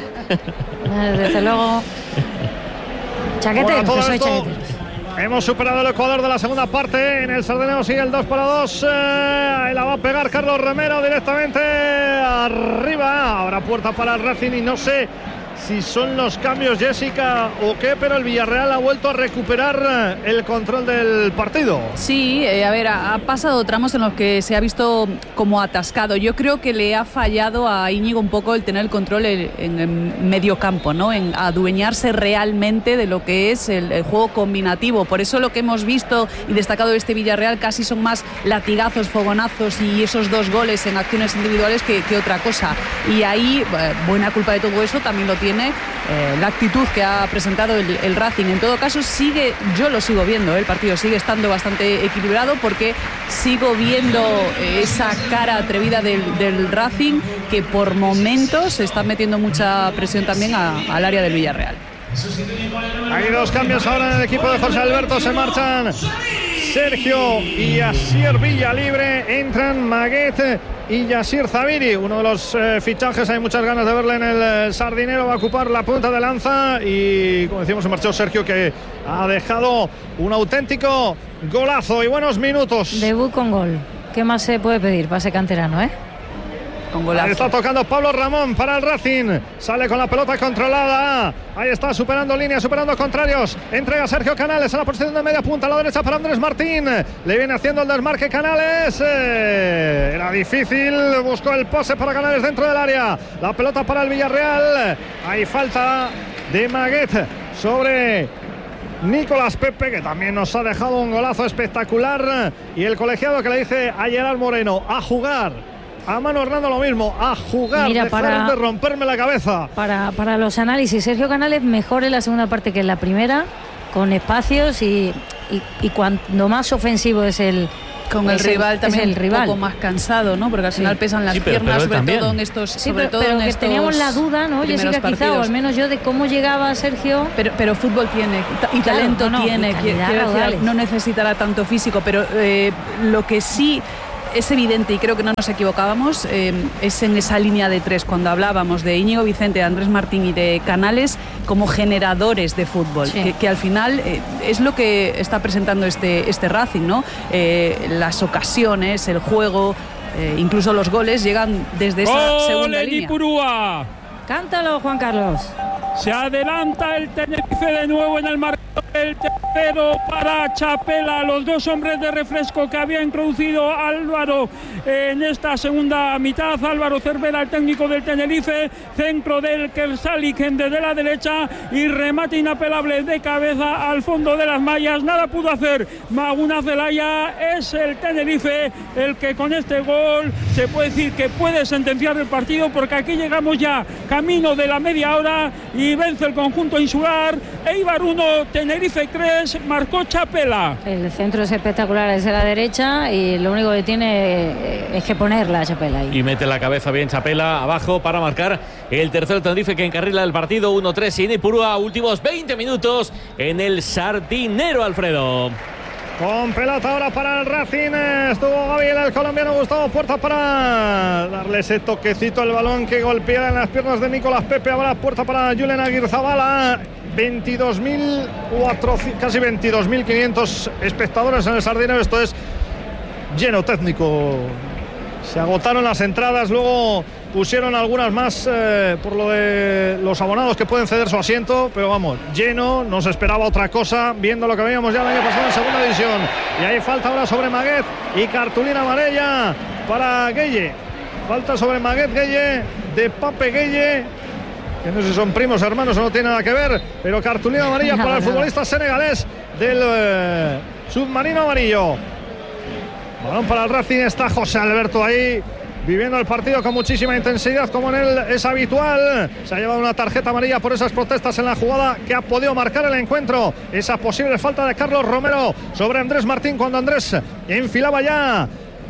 Eh, Desde luego. Chaquetero, Bueno, todo que soy esto, chaquetero. hemos superado el Ecuador de la segunda parte. En el Sardeneo sigue el dos para dos. Eh, ahí la va a pegar Carlos Romero directamente arriba. Ahora puerta para el Racing y no sé si son los cambios, Jessica, o qué, pero el Villarreal ha vuelto a recuperar el control del partido. Sí, eh, a ver, ha, ha pasado tramos en los que se ha visto como atascado. Yo creo que le ha fallado a Íñigo un poco el tener el control en, en el medio campo, ¿no? En adueñarse realmente de lo que es el, el juego combinativo. Por eso lo que hemos visto y destacado de este Villarreal casi son más latigazos, fogonazos y esos dos goles en acciones individuales que, que otra cosa. Y ahí, eh, buena culpa de todo eso también lo tiene Eh, la actitud que ha presentado el, el Racing. En todo caso, sigue, yo lo sigo viendo, ¿eh? El partido sigue estando bastante equilibrado porque sigo viendo eh, esa cara atrevida del, del Racing, que por momentos se está metiendo mucha presión también a, al área del Villarreal. Hay dos cambios ahora en el equipo de José Alberto. Se marchan Sergio y Asier Villalibre. Entran Maguet y Yasir Zaviri. Uno de los eh, fichajes, hay muchas ganas de verle en el eh, Sardinero. Va a ocupar la punta de lanza. Y como decimos, se marchó Sergio, que ha dejado un auténtico golazo y buenos minutos. Debut con gol. ¿Qué más se puede pedir para ese canterano, eh? Con golazo. Ahí está tocando Pablo Ramón para el Racing. Sale con la pelota controlada. Ahí está superando líneas, superando contrarios. Entrega Sergio Canales en la posición de media punta a la derecha para Andrés Martín. Le viene haciendo el desmarque Canales. Eh, era difícil. Buscó el pase para Canales dentro del área. La pelota para el Villarreal. Hay falta de Maguet sobre Nicolás Pepe, que también nos ha dejado un golazo espectacular. Y el colegiado que le dice a Gerard Moreno: a jugar. A Manu Hernando lo mismo, a jugar. Mira, para, de romperme la cabeza. Para, para los análisis, Sergio Canales mejor en la segunda parte que en la primera, con espacios y, y, y cuando más ofensivo es el con el es rival el, también el rival. Un poco más cansado, ¿no? Porque al final sí. pesan las sí, pero, piernas, pero sobre también. todo en estos. Sí, sobre pero, todo pero en que estos teníamos la duda, ¿no? Jessica, quizá, o al menos yo, de cómo llegaba Sergio. Pero, pero fútbol tiene y claro, talento no, no, tiene. y calidad, Quiero decir, no necesitará tanto físico, pero eh, lo que sí es evidente, y creo que no nos equivocábamos, eh, es en esa línea de tres, cuando hablábamos de Íñigo Vicente, de Andrés Martín y de Canales como generadores de fútbol, sí. que, que al final eh, es lo que está presentando este, este Racing, ¿no? Eh, las ocasiones, el juego, eh, incluso los goles llegan desde esa segunda línea. Ipurúa! Cántalo, Juan Carlos. Se adelanta el Tenerife de nuevo en el marcador. El tercero para Chapela, los dos hombres de refresco que había introducido Álvaro en esta segunda mitad. Álvaro Cervera, el técnico del Tenerife, centro del Kersaliken desde la derecha y remate inapelable de cabeza al fondo de las mallas. Nada pudo hacer Maguna Zelaya. Es el Tenerife el que con este gol se puede decir que puede sentenciar el partido, porque aquí llegamos ya camino de la media hora y vence el conjunto insular. Eibar uno, Tenerife tres, marcó Chapela. El centro es espectacular desde la derecha y lo único que tiene es que ponerla a Chapela ahí. Y mete la cabeza bien Chapela abajo para marcar el tercero Tenerife, que encarrila el partido. Uno tres y Ipurúa, últimos veinte minutos en el Sardinero, Alfredo. Con pelota ahora para el Racing. Estuvo Gabriel, el colombiano Gustavo Puerta, para darle ese toquecito al balón que golpea en las piernas de Nicolás Pepe. Ahora Puerta para Julen Aguirzabala. veintidós mil cuatrocientos, casi veintidós mil quinientos espectadores en el Sardinero. Esto es lleno técnico. Se agotaron las entradas, luego pusieron algunas más eh, por lo de los abonados que pueden ceder su asiento, pero vamos, lleno, no se esperaba otra cosa, viendo lo que veíamos ya el año pasado en segunda división. Y ahí falta ahora sobre Maguet y cartulina amarilla para Gueye. Falta sobre Maguet Gueye, de Pape Gueye, que no sé si son primos, hermanos, o no tiene nada que ver, pero cartulina amarilla no, para el no. futbolista senegalés del eh, submarino amarillo. Balón para el Racing, está José Alberto ahí, viviendo el partido con muchísima intensidad, como en él es habitual. Se ha llevado una tarjeta amarilla por esas protestas en la jugada que ha podido marcar el encuentro. Esa posible falta de Carlos Romero sobre Andrés Martín, cuando Andrés enfilaba ya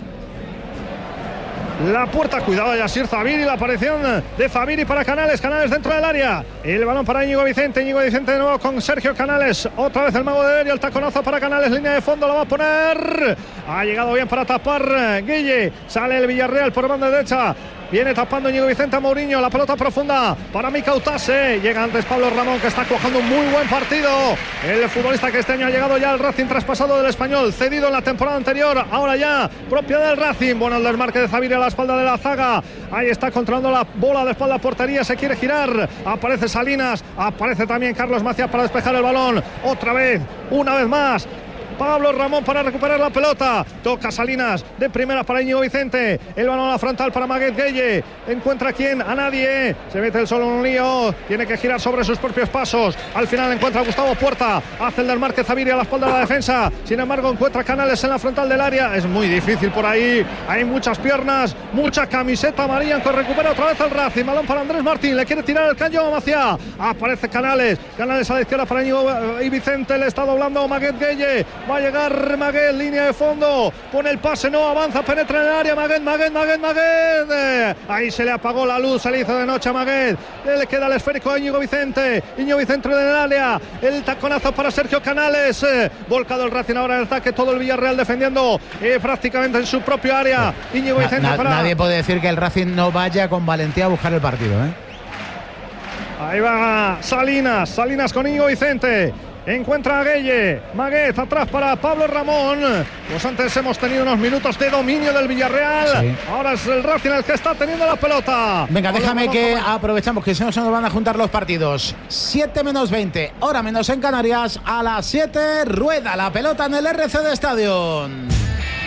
la puerta. Cuidado, Yasir Zaviri, la aparición de Zaviri para Canales. Canales dentro del área. El balón para Íñigo Vicente. Íñigo Vicente de nuevo con Sergio Canales. Otra vez el mago de Derio. El taconazo para Canales. Línea de fondo, lo va a poner. Ha llegado bien para tapar Guille. Sale el Villarreal por banda derecha. Viene tapando Íñigo Vicente a Mourinho. La pelota profunda para Mika Utase. Llega antes Pablo Ramón, que está cuajando un muy buen partido. El futbolista que este año ha llegado ya al Racing, traspasado del Español, cedido en la temporada anterior, ahora ya propio del Racing. Bueno, el desmarque de Zaviri a la espalda de la zaga. Ahí está controlando la bola de espalda a portería. Se quiere girar. Aparece Salinas. Aparece también Carlos Macías para despejar el balón. Otra vez, una vez más. Pablo Ramón para recuperar la pelota. Toca Salinas de primera para Íñigo Vicente. El balón a la frontal para Maguet Gueye. Encuentra a quién, a nadie. Se mete el solo en un lío. Tiene que girar sobre sus propios pasos. Al final encuentra a Gustavo Puerta. Hace el desmarque Zaviri a la espalda de la defensa. Sin embargo, encuentra Canales en la frontal del área. Es muy difícil por ahí. Hay muchas piernas, mucha camiseta amarilla, que recupera otra vez el Racing. Balón para Andrés Martín. Le quiere tirar el caño a Maciá. Aparece Canales. Canales a la izquierda para Íñigo y Vicente. Le está doblando Maguet Gueye. Va a llegar Maguet, línea de fondo, pone el pase, no avanza, penetra en el área. Maguet, Maguet, Maguet, Maguet. Eh, ahí se le apagó la luz, se le hizo de noche a Maguet. Le queda el esférico a Íñigo Vicente. Íñigo Vicente en el área. El taconazo para Sergio Canales. Eh, volcado el Racing ahora en el ataque, todo el Villarreal defendiendo eh, prácticamente en su propio área. Íñigo Vicente na, para... Nadie puede decir que el Racing no vaya con valentía a buscar el partido, ¿eh? Ahí va Salinas, Salinas con Íñigo Vicente. encuentra a Gueye. Maguez atrás para Pablo Ramón. Pues antes hemos tenido unos minutos de dominio del Villarreal. Sí. Ahora es el Racing el que está teniendo la pelota. Venga, déjame que aprovechamos que si no se nos van a juntar los partidos. siete menos veinte, hora menos en Canarias. A las siete rueda la pelota en el R C D Stadium.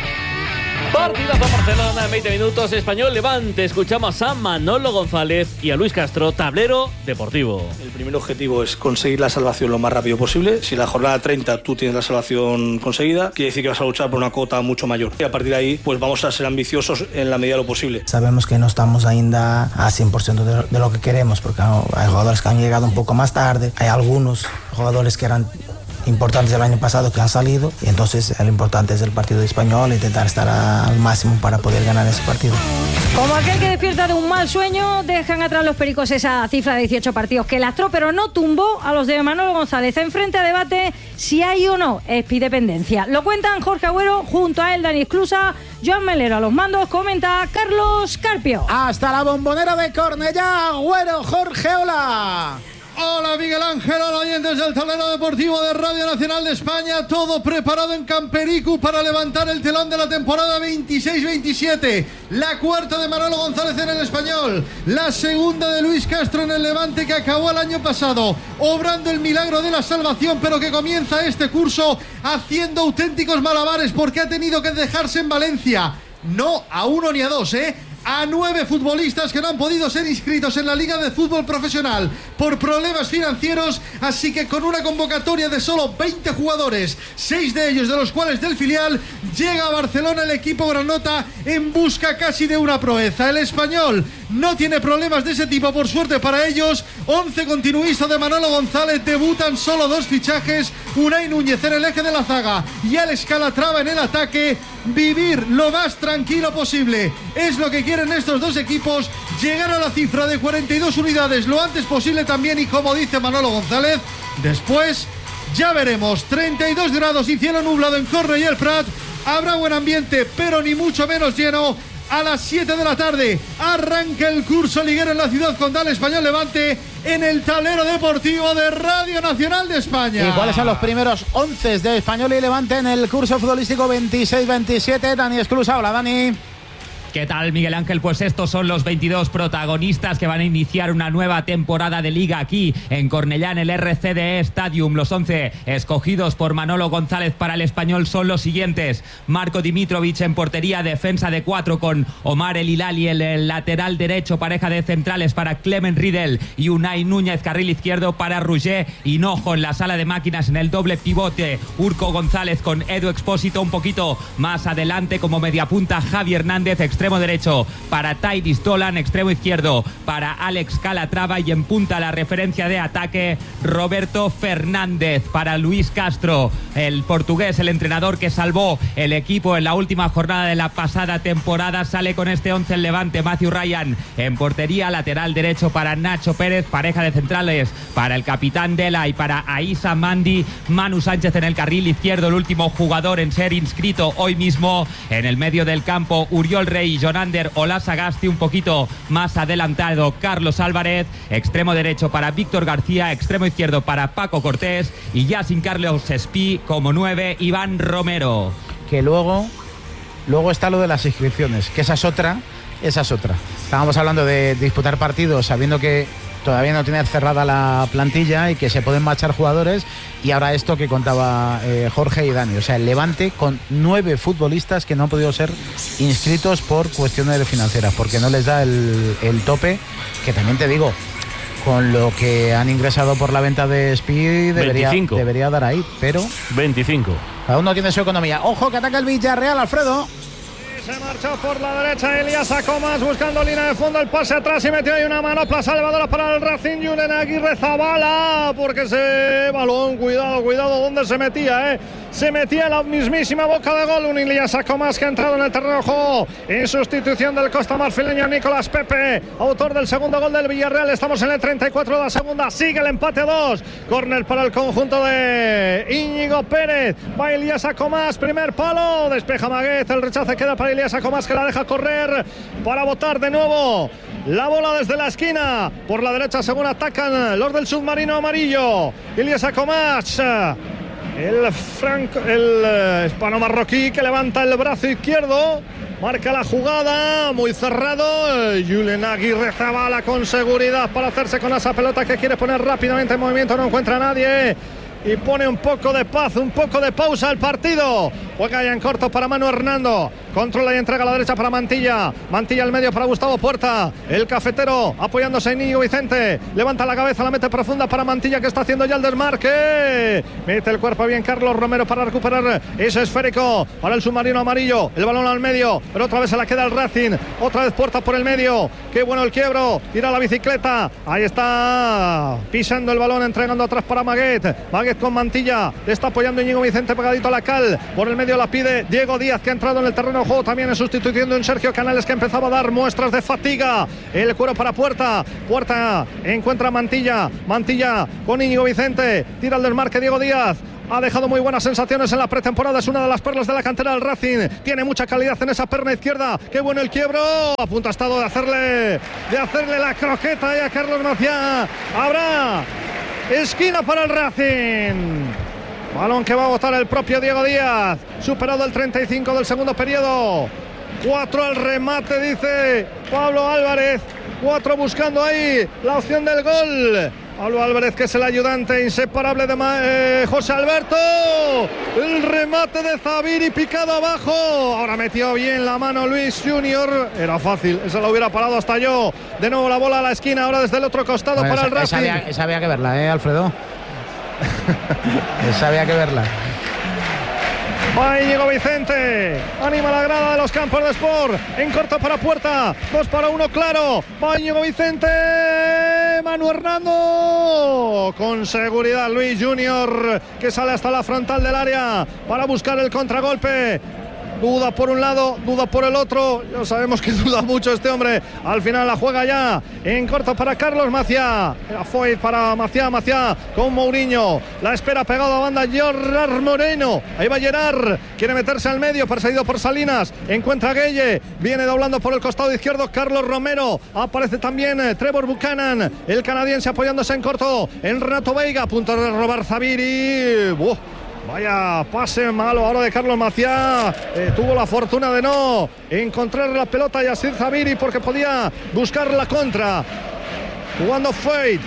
Partidazo Barcelona en veinte minutos. Español Levante. Escuchamos a Manolo González y a Luis Castro, tablero deportivo. El primer objetivo es conseguir la salvación lo más rápido posible. Si la jornada treinta tú tienes la salvación conseguida, quiere decir que vas a luchar por una cota mucho mayor. Y a partir de ahí, pues vamos a ser ambiciosos en la medida de lo posible. Sabemos que no estamos ainda a cien por ciento de, de lo que queremos, porque hay jugadores que han llegado un poco más tarde, hay algunos jugadores que eran importantes el año pasado que han salido, y entonces lo importante es el partido de Español, intentar estar a, al máximo para poder ganar ese partido. Como aquel que despierta de un mal sueño, dejan atrás los pericos esa cifra de dieciocho partidos que lastró, pero no tumbó a los de Manolo González. Enfrente a debate si hay o no espidependencia. Lo cuentan Jorge Agüero, junto a él Dani Esclusa, Joan Melero a los mandos, comenta Carlos Carpio. Hasta la Bombonera de Cornellá, Agüero, Jorge, hola. Hola Miguel Ángel, hola oyentes del tablero deportivo de Radio Nacional de España. Todo preparado en Campericu para levantar el telón de la temporada veintiséis veintisiete. La cuarta de Manolo González en el Español, la segunda de Luis Castro en el Levante, que acabó el año pasado obrando el milagro de la salvación, pero que comienza este curso haciendo auténticos malabares porque ha tenido que dejarse en Valencia, no a uno ni a dos, eh a nueve futbolistas que no han podido ser inscritos en la Liga de Fútbol Profesional por problemas financieros, así que con una convocatoria de solo veinte jugadores, seis de ellos de los cuales del filial, llega a Barcelona el equipo granota en busca casi de una proeza. El Español no tiene problemas de ese tipo, por suerte para ellos. once continuista de Manolo González, debutan solo dos fichajes, Unai Núñez en el eje de la zaga y Alex Calatrava en el ataque. Vivir lo más tranquilo posible es lo que quieren estos dos equipos, llegar a la cifra de cuarenta y dos unidades lo antes posible también, y como dice Manolo González, después ya veremos. Treinta y dos grados y cielo nublado en Cornellà y el Prat, habrá buen ambiente pero ni mucho menos lleno. A las siete de la tarde arranca el curso liguero en la ciudad condal. Español Levante en el tablero deportivo de Radio Nacional de España. ¿Y cuáles son los primeros once de Español y Levante en el curso futbolístico veintiséis veintisiete? Dani Esclusa, hola Dani. ¿Qué tal, Miguel Ángel? Pues estos son los veintidós protagonistas que van a iniciar una nueva temporada de Liga aquí en Cornellá, en el R C D Stadium. Los once escogidos por Manolo González para el Español son los siguientes: Marco Dimitrovic en portería, defensa de cuatro con Omar El Hilali en el lateral derecho, pareja de centrales para Clement Riedel y Unai Núñez, carril izquierdo para Roger Hinojo. En la sala de máquinas en el doble pivote, Urco González con Edu Expósito un poquito más adelante como mediapunta, Javi Hernández, extremo derecho para Tairis Dolan, extremo izquierdo para Alex Calatrava, y en punta la referencia de ataque Roberto Fernández. Para Luis Castro, el portugués, el entrenador que salvó el equipo en la última jornada de la pasada temporada, sale con este once el Levante. Matthew Ryan en portería, lateral derecho para Nacho Pérez, pareja de centrales para el capitán Dela y para Aissa Mandi, Manu Sánchez en el carril izquierdo, el último jugador en ser inscrito hoy mismo en el medio del campo, Uriol Rey, Jonander Olasagasti, un poquito más adelantado Carlos Álvarez, extremo derecho para Víctor García, extremo izquierdo para Paco Cortés, y ya sin Carlos Espí como nueve, Iván Romero. Que luego, luego está lo de las inscripciones, que esa es otra, esa es otra. Estábamos hablando de disputar partidos sabiendo que todavía no tiene cerrada la plantilla y que se pueden marchar jugadores, y ahora esto que contaba eh, Jorge y Dani, o sea, el Levante con nueve futbolistas que no han podido ser inscritos por cuestiones financieras, porque no les da el, el tope, que también te digo, con lo que han ingresado por la venta de Speed debería, debería dar ahí, pero veinticinco. Cada uno tiene su economía. Ojo que ataca el Villarreal, Alfredo. Se marchó por la derecha Elías Acomas buscando línea de fondo, el pase atrás y metió ahí una manopla salvadora para el Racing. Julen Aguirre Zabala, porque ese balón, cuidado, cuidado donde se metía, eh. Se metía en la mismísima boca de gol. Un Elías Acomas que ha entrado en el terreno de juego en sustitución del costa marfileño Nicolás Pepe, autor del segundo gol del Villarreal. Estamos en el treinta y cuatro de la segunda, sigue el empate a dos. Córner para el conjunto de Íñigo Pérez. Va Elías Acomas, primer palo, despeja Maguez, el rechace queda para Elías Acomas, que la deja correr para botar de nuevo la bola desde la esquina. Por la derecha según atacan los del submarino amarillo. Ilyes Akomach. El franco, el hispano marroquí que levanta el brazo izquierdo. Marca la jugada, muy cerrado. Julen Aguirre Zabala con seguridad para hacerse con esa pelota que quiere poner rápidamente en movimiento. No encuentra a nadie y pone un poco de paz, un poco de pausa al partido. Juega ya en corto para Manu Hernando. Controla y entrega a la derecha para Mantilla. Mantilla al medio para Gustavo Puerta. El cafetero apoyándose en Íñigo Vicente. Levanta la cabeza, la mete profunda para Mantilla, que está haciendo ya el desmarque. Mete el cuerpo bien Carlos Romero para recuperar ese esférico para el submarino amarillo. El balón al medio, pero otra vez se la queda el Racing. Otra vez Puerta por el medio. Qué bueno el quiebro. Tira la bicicleta. Ahí está pisando el balón, entregando atrás para Maguet. Maguet con Mantilla. Le está apoyando Íñigo Vicente pegadito a la cal. Por el medio la pide Diego Díaz, que ha entrado en el terreno de juego también en sustitución de un Sergio Canales que empezaba a dar muestras de fatiga. El cuero para Puerta. Puerta encuentra a Mantilla. Mantilla con Íñigo Vicente. Tira el desmarque Diego Díaz. Ha dejado muy buenas sensaciones en la pretemporada. Es una de las perlas de la cantera del Racing. Tiene mucha calidad en esa perna izquierda. Qué bueno el quiebro. A punto ha estado de hacerle, de hacerle la croqueta ahí a Carlos Maciá. Habrá esquina para el Racing. Balón que va a botar el propio Diego Díaz. Superado el treinta y cinco del segundo periodo. Cuatro al remate, dice Pablo Álvarez. Cuatro buscando ahí la opción del gol. Pablo Álvarez, que es el ayudante inseparable de eh, José Alberto. El remate de Zabiri picado abajo. Ahora metió bien la mano Luis Junior. Era fácil, eso lo hubiera parado hasta yo. De nuevo la bola a la esquina, ahora desde el otro costado bueno, para esa, el Racing. Esa había, esa había que verla, ¿eh, Alfredo? Esa había que verla. Va Íñigo Vicente, anima la grada de los campos de Sport. En corto para Puerta, dos para uno claro. Va Íñigo Vicente, Manu Hernando. Con seguridad Luis Junior, que sale hasta la frontal del área para buscar el contragolpe. Duda por un lado, duda por el otro. Ya sabemos que duda mucho este hombre. Al final la juega ya en corto para Carlos Maciá. Era Foyt para Maciá, Maciá con Mourinho. La espera pegado a banda Gerard Moreno. Ahí va Gerard. Quiere meterse al medio, perseguido por Salinas. Encuentra a Gueye. Viene doblando por el costado izquierdo Carlos Romero. Aparece también Trevor Buchanan, el canadiense, apoyándose en corto en Renato Veiga. A punto de robar Zabiri. ¡Buah! Vaya pase malo ahora de Carlos Maciá. Eh, tuvo la fortuna de no encontrar la pelota a Yassir Zabiri porque podía buscar la contra. Jugando Foyt.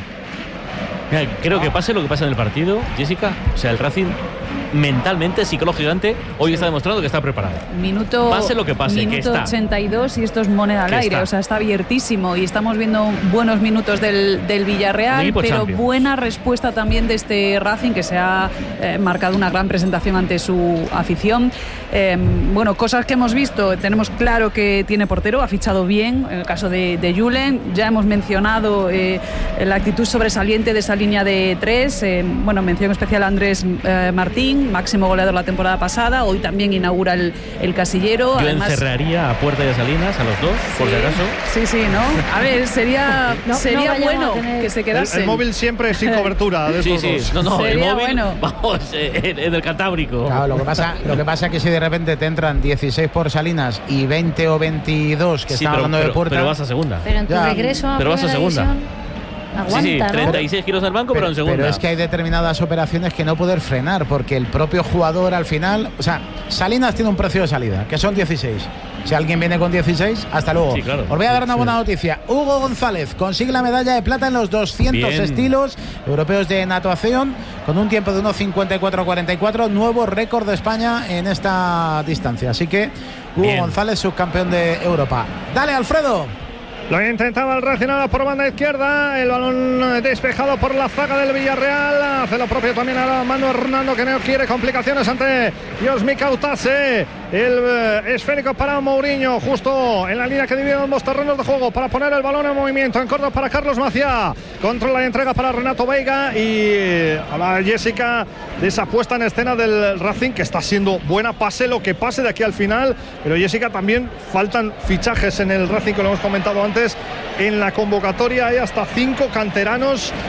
Mira, creo que pase lo que pasa en el partido, Jessica. O sea, el Racing mentalmente, psicológicamente, hoy está demostrando que está preparado. Minuto, pase lo que pase, minuto que está. ochenta y dos y esto es moneda al aire. Está. O sea, está abiertísimo y estamos viendo buenos minutos del, del Villarreal, pero Champions. Buena respuesta también de este Racing, que se ha eh, marcado una gran presentación ante su afición. Eh, bueno, cosas que hemos visto. Tenemos claro que tiene portero, ha fichado bien. En el caso de, de Julen, ya hemos mencionado eh, la actitud sobresaliente de esa línea de tres. Eh, bueno, mención especial a Andrés eh, Martín, máximo goleador la temporada pasada. Hoy también inaugura el, el casillero. Yo Además, encerraría a Puerta y a Salinas, a los dos, sí, por si acaso. Sí, sí, ¿no? A ver, sería, no, sería no bueno tener... que se quedase. El, el móvil siempre sin cobertura de sí, estos sí. dos. No, no, Sería el móvil, bueno. vamos, en, en el Cantábrico. Claro, lo que pasa, lo que pasa es que si de repente te entran dieciséis por Salinas y veinte o veintidós que sí, están pero, hablando pero, de Puerta. Pero vas a segunda. Pero en tu ya, regreso a pero vas a segunda. División, aguanta, sí, sí, treinta y seis ¿no? kilos del banco, pero, pero en segunda. Pero es que hay determinadas operaciones que no poder frenar, porque el propio jugador al final, o sea, Salinas tiene un precio de salida, que son dieciséis. Si alguien viene con dieciséis, hasta luego. Sí, claro. Os voy a dar una buena noticia. Hugo González consigue la medalla de plata en los doscientos Bien. estilos europeos de natación, con un tiempo de uno cincuenta y cuatro cuarenta y cuatro, nuevo récord de España en esta distancia. Así que Hugo Bien. González, subcampeón de Europa. Dale, Alfredo. Lo intentaba el Racing ahora por banda izquierda. El balón despejado por la zaga del Villarreal. Hace lo propio también ahora Manu Hernando, que no quiere complicaciones ante Yosmi Kautase. El eh, esférico para Mourinho, justo en la línea que divide ambos terrenos de juego, para poner el balón en movimiento. En corto para Carlos Maciá. Controla y entrega para Renato Veiga. Y eh, a la Jessica de esa puesta en escena del Racing, que está siendo buena, pase lo que pase de aquí al final. Pero Jessica, también faltan fichajes en el Racing, que lo hemos comentado antes. En la convocatoria hay hasta cinco canteranos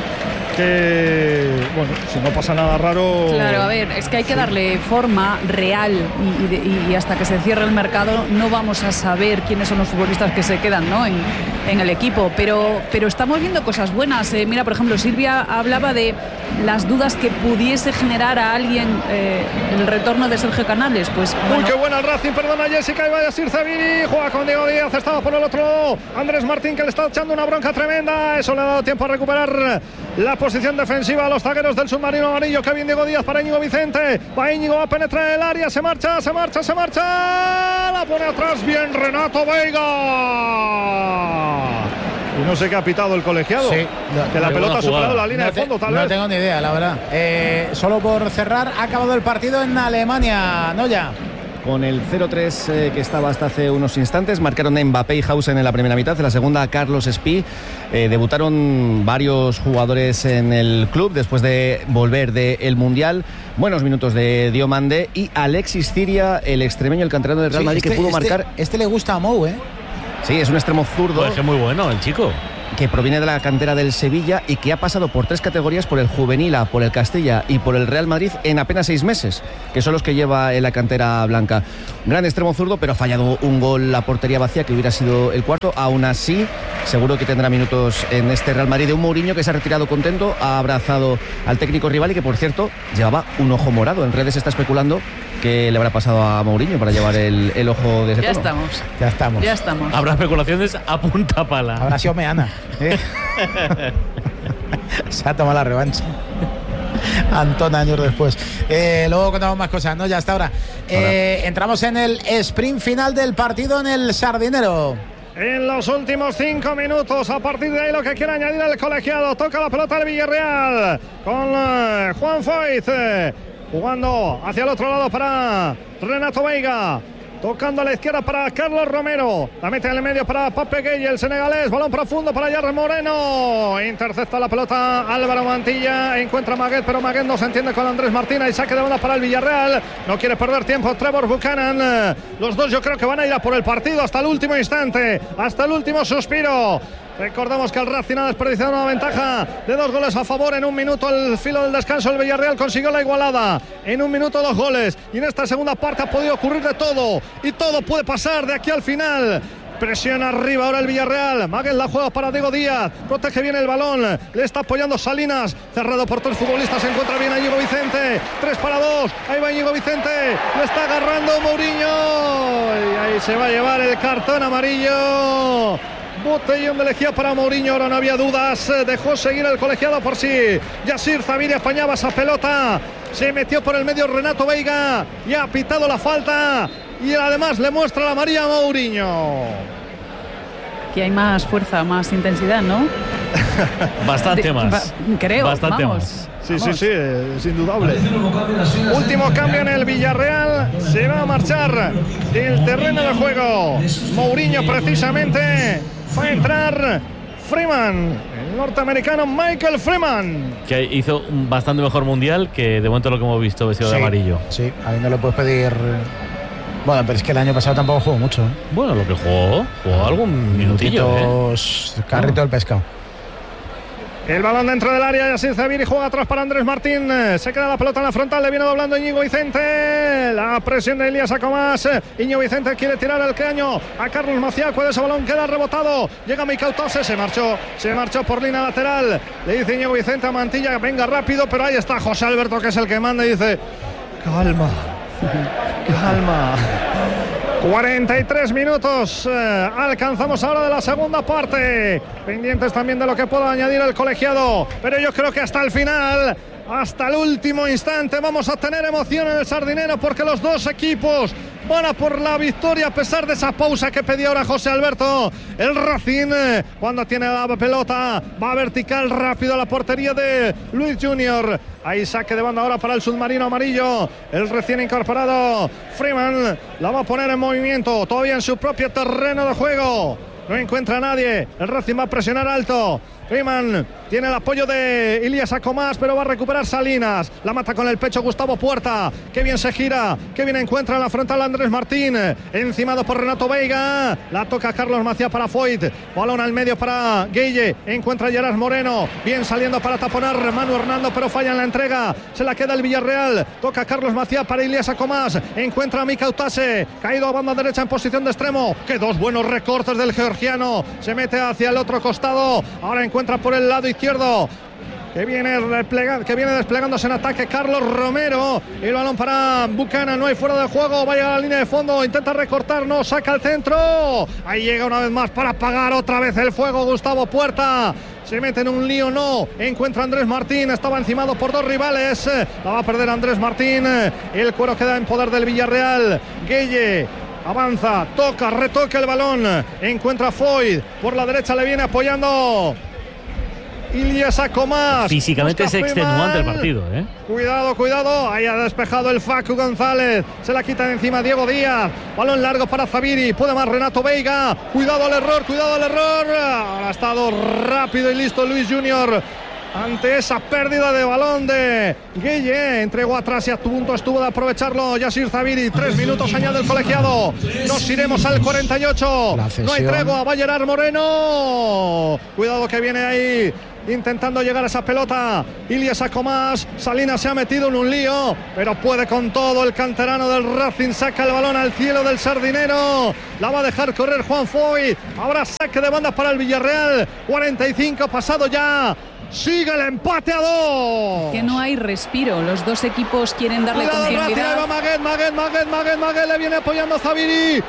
que, bueno, si no pasa nada raro... Claro, a ver, es que hay que darle forma real y, y, de, y hasta que se cierre el mercado no vamos a saber quiénes son los futbolistas que se quedan, ¿no?, en, en el equipo, pero, pero estamos viendo cosas buenas. Eh, mira, por ejemplo, Silvia hablaba de las dudas que pudiese generar a alguien eh, el retorno de Sergio Canales. Pues bueno. Uy, qué buena el Racing, perdona Jessica, y vaya Sir Zaviri, juega con Diego Díaz, estaba por el otro lado Andrés Martín, que le está echando una bronca tremenda. Eso le ha dado tiempo a recuperar la posición defensiva a los zagueros del submarino amarillo. Qué bien Diego Díaz para Íñigo Vicente, va Íñigo, va a penetrar el área, se marcha, se marcha, se marcha, la pone atrás, bien Renato Veiga. Y no sé qué ha pitado el colegiado. Sí, no, que la pelota ha superado la línea no de fondo, te, tal no vez. No tengo ni idea, la verdad. Eh, solo por cerrar, ha acabado el partido en Alemania, ¿no ya? Con el cero tres eh, que estaba hasta hace unos instantes, marcaron Mbappé y Hausen en la primera mitad, en la segunda Carlos Espí. Eh, debutaron varios jugadores en el club después de volver del Mundial. Buenos minutos de Diomande y Alexis Ciria, el extremeño, el canterano del Real Sí, Madrid, este, que pudo este, marcar. Este le gusta a Mou, ¿eh? Sí, es un extremo zurdo. Pues es muy bueno el chico. Que proviene de la cantera del Sevilla y que ha pasado por tres categorías, por el Juvenil A, por el Castilla y por el Real Madrid en apenas seis meses, que son los que lleva en la cantera blanca. Gran extremo zurdo, pero ha fallado un gol a portería vacía que hubiera sido el cuarto. Aún así, seguro que tendrá minutos en este Real Madrid, de un Mourinho que se ha retirado contento, ha abrazado al técnico rival y que, por cierto, llevaba un ojo morado. En redes se está especulando que le habrá pasado a Mourinho para llevar el, el ojo de ese Ya tono. estamos. Ya estamos. Ya estamos. Habrá especulaciones a punta pala. Habrá sido Meana. ¿eh? Se ha tomado la revancha. Antón, años después. Eh, luego contamos más cosas, ¿no? Ya hasta ahora. Eh, entramos en el sprint final del partido en el Sardinero. En los últimos cinco minutos, a partir de ahí lo que quiere añadir el colegiado. Toca la pelota del Villarreal con eh, Juan Foyt, eh, jugando hacia el otro lado para Renato Veiga. Tocando a la izquierda para Carlos Romero. La mete en el medio para Pape Gueye, el senegalés. Balón profundo para Yarre Moreno. Intercepta la pelota Álvaro Mantilla. Encuentra a Maguet, pero Maguet no se entiende con Andrés Martina. Y saque de banda para el Villarreal. No quiere perder tiempo Trevor Buchanan. Los dos yo creo que van a ir a por el partido hasta el último instante. Hasta el último suspiro. Recordamos que el Racing ha desperdiciado una ventaja de dos goles a favor. En un minuto, al filo del descanso, el Villarreal consiguió la igualada. En un minuto, dos goles. Y en esta segunda parte ha podido ocurrir de todo. Y todo puede pasar de aquí al final. Presiona arriba ahora el Villarreal. Maguet la juega para Diego Díaz. Protege bien el balón. Le está apoyando Salinas. Cerrado por tres futbolistas. Se encuentra bien a Íñigo Vicente. Tres para dos. Ahí va Íñigo Vicente. Le está agarrando Mourinho. Y ahí se va a llevar el cartón amarillo. Botellón de lejía para Mourinho, ahora no había dudas, dejó seguir el colegiado por sí. Yacir Zaviri apañaba esa pelota, se metió por el medio Renato Veiga y ha pitado la falta y además le muestra la amarilla a Mourinho. Aquí hay más fuerza, más intensidad, ¿no? Bastante De, más. Va, creo, Bastante vamos. más. Sí, sí, sí, es indudable. Último cambio en el Villarreal. Se va a marchar del terreno de juego Mourinho, precisamente. Va a entrar Freeman, el norteamericano Michael Freeman. Que hizo un bastante mejor mundial que de momento lo que hemos visto vestido Sí, de amarillo. Sí, a mí no le puedes pedir. Bueno, pero es que el año pasado tampoco jugó mucho, ¿eh? Bueno, lo que jugó, jugó algún minutillo. Minutitos, ¿eh? carrito No. del pescado. El balón dentro del área, Yacir Zaviri juega atrás para Andrés Martín. Se queda la pelota en la frontal, le viene doblando Íñigo Vicente. La presión de Elías Acomás. Íñigo Vicente quiere tirar el caño a Carlos Maciaco. Ese balón queda rebotado. Llega Mikel Tose, se marchó. Se marchó por línea lateral. Le dice Íñigo Vicente a Mantilla, venga rápido, pero ahí está José Alberto, que es el que manda y dice, calma, calma. cuarenta y tres minutos eh, alcanzamos ahora de la segunda parte, pendientes también de lo que pueda añadir el colegiado, pero yo creo que hasta el final, hasta el último instante vamos a tener emoción en el Sardinero, porque los dos equipos van a por la victoria a pesar de esa pausa que pedía ahora José Alberto. El Racing, eh, cuando tiene la pelota, va vertical rápido a la portería de Luis Junior. Ahí saque de banda ahora para el submarino amarillo. El recién incorporado Freeman la va a poner en movimiento, todavía en su propio terreno de juego. No encuentra a nadie. El Racing va a presionar alto. Freeman Tiene el apoyo de Ilias Acomás, pero va a recuperar Salinas. La mata con el pecho Gustavo Puerta. Qué bien se gira, qué bien encuentra en la frontal Andrés Martín. Encimado por Renato Veiga. La toca Carlos Macías para Foyt. Balón al medio para Guille. Encuentra Gerard Moreno. Bien saliendo para taponar Manu Hernando, pero falla en la entrega. Se la queda el Villarreal. Toca Carlos Macías para Ilias Acomás. Encuentra a Mika Utase. Caído a banda derecha en posición de extremo. Que dos buenos recortes del georgiano. Se mete hacia el otro costado. Ahora encuentra por el lado izquierdo. Que viene, replega, que viene desplegándose en ataque Carlos Romero. El balón para Buchanan, no hay fuera de juego. Va a llegar a la línea de fondo, intenta recortar, no, saca el centro. Ahí llega una vez más para apagar otra vez el fuego Gustavo Puerta. Se mete en un lío, no. Encuentra a Andrés Martín, estaba encimado por dos rivales. La va a perder Andrés Martín. El cuero queda en poder del Villarreal. Gueye avanza, toca, retoca el balón. Encuentra a Foyt, por la derecha le viene apoyando Ilias Acomás. Físicamente es extenuante el partido, ¿eh? Cuidado, cuidado. Ahí ha despejado el Facu González. Se la quita de encima Diego Díaz. Balón largo para Zaviri. Puede más Renato Veiga. Cuidado al error, cuidado al error. Ahora ha estado rápido y listo Luis Junior ante esa pérdida de balón de Guille. Entregó atrás y a punto estuvo de aprovecharlo Yasir Zaviri. Tres minutos añade el colegiado. Nos iremos al cuarenta y ocho. No hay tregua. Va a Gerard Moreno. Cuidado que viene ahí intentando llegar a esa pelota Ilias Acomás. Salinas se ha metido en un lío, pero puede con todo el canterano del Racing. Saca el balón al cielo del Sardinero. La va a dejar correr Juan Foyt. Habrá saque de banda para el Villarreal. cuarenta y cinco pasado ya. Sigue el empate a dos. Que no hay respiro. Los dos equipos quieren darle Cuidado, continuidad. Racing, Maguet, Maguet, Maguet, Maguet, Maguet. Le viene apoyando a Zaviri.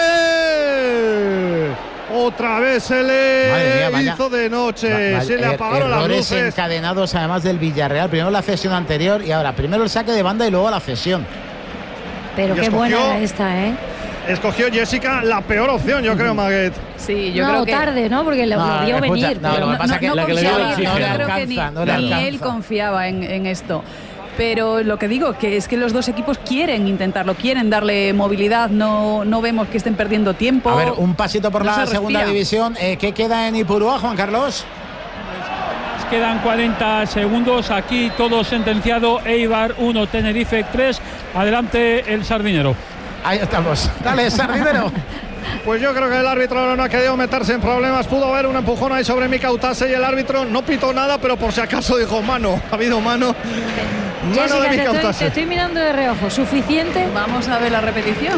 Maguet. Otra vez se le mía, vaya, hizo de noche. Va, vaya, se le apagaron er, las luces. Encadenados además del Villarreal. Primero la cesión anterior y ahora primero el saque de banda y luego la cesión. Pero y qué escogió, buena esta, ¿eh? Escogió Jessica la peor opción, yo creo, Maguet. Sí, yo no, creo que tarde, ¿no? Porque lo, no, lo vio escucha, venir. No, pero lo que pasa no, que no la que confiaba, le dio no le creo alcanza, que ni, no le ni alcanza. él confiaba en, en esto. Pero lo que digo que es que los dos equipos quieren intentarlo, quieren darle movilidad, no, no vemos que estén perdiendo tiempo. A ver, un pasito por no la segunda respira. división. Eh, ¿Qué queda en Ipurúa, Juan Carlos? Quedan cuarenta segundos, aquí todo sentenciado. Eibar uno, Tenerife tres. Adelante el Sardinero. Ahí estamos. Dale, Sardinero. Pues yo creo que el árbitro no ha querido meterse en problemas. Pudo haber un empujón ahí sobre Mika Utase y el árbitro no pitó nada, pero por si acaso dijo mano. Ha habido mano. Mano Jessica, de Mika te, estoy, Utase. te estoy mirando de reojo. ¿Suficiente? Vamos a ver la repetición.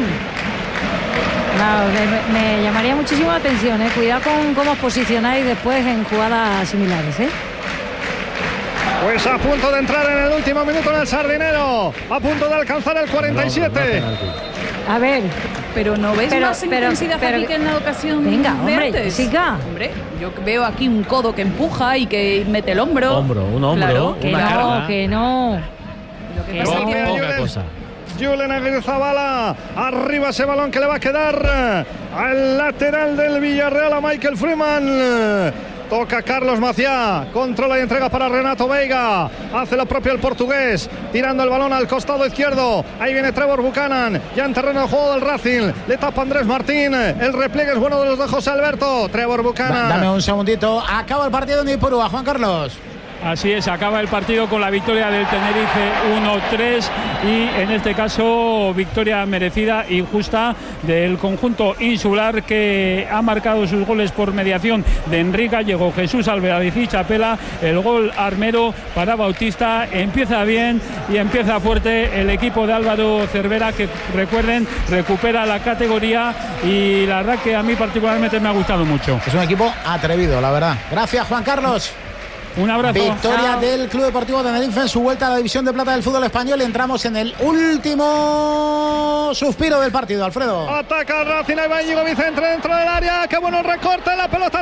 No, me, me llamaría muchísimo la atención, ¿eh? Cuidado con cómo os posicionáis después en jugadas similares, ¿eh? Pues a punto de entrar en el último minuto en el Sardinero. A punto de alcanzar el cuarenta y siete. A ver. Pero no ves pero, más pero, intensidad pero, aquí que en la ocasión. Venga, de hombre, antes. Jessica. Hombre, yo veo aquí un codo que empuja y que mete el hombro. Hombro, un hombro. Claro, que una no, carga. que no. Lo que Que pasa no. es que Poca cosa. Julen Aguirrezabala, arriba ese balón que le va a quedar al lateral del Villarreal, a Michael Freeman. Toca Carlos Maciá, controla y entrega para Renato Veiga. Hace lo propio el portugués, tirando el balón al costado izquierdo. Ahí viene Trevor Buchanan, ya en terreno de juego del Racing. Le tapa Andrés Martín. El repliegue es bueno de los de José Alberto. Trevor Buchanan. Dame un segundito. Acaba el partido en Ipurúa, Juan Carlos. Así es, acaba el partido con la victoria del Tenerife uno tres y en este caso victoria merecida y justa del conjunto insular, que ha marcado sus goles por mediación de Enrique Gallego, Jesús Alvarez y Chapela. El gol armero para Bautista. Empieza bien y empieza fuerte el equipo de Álvaro Cervera, que recuerden recupera la categoría, y la verdad que a mí particularmente me ha gustado mucho. Es un equipo atrevido, la verdad. Gracias, Juan Carlos. Un abrazo. Victoria Chao. del Club Deportivo Tenerife en su vuelta a la división de plata del fútbol español. Y entramos en el último suspiro del partido, Alfredo. Ataca el Racing, ahí va Íñigo Vicente dentro del área. Qué bueno el recorte, la pelota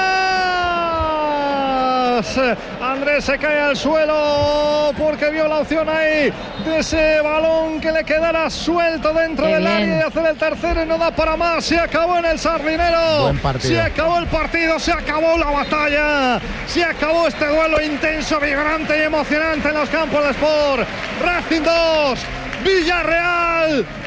atrás. Andrés se cae al suelo porque vio la opción ahí de ese balón que le quedara suelto dentro Qué del bien. área y hacer el tercero, y no da para más. Se acabó en el Sardinero. Buen partido. Se acabó el partido, se acabó la batalla, se acabó este duelo intenso, vibrante y emocionante en los campos de Sport. Racing dos, Villarreal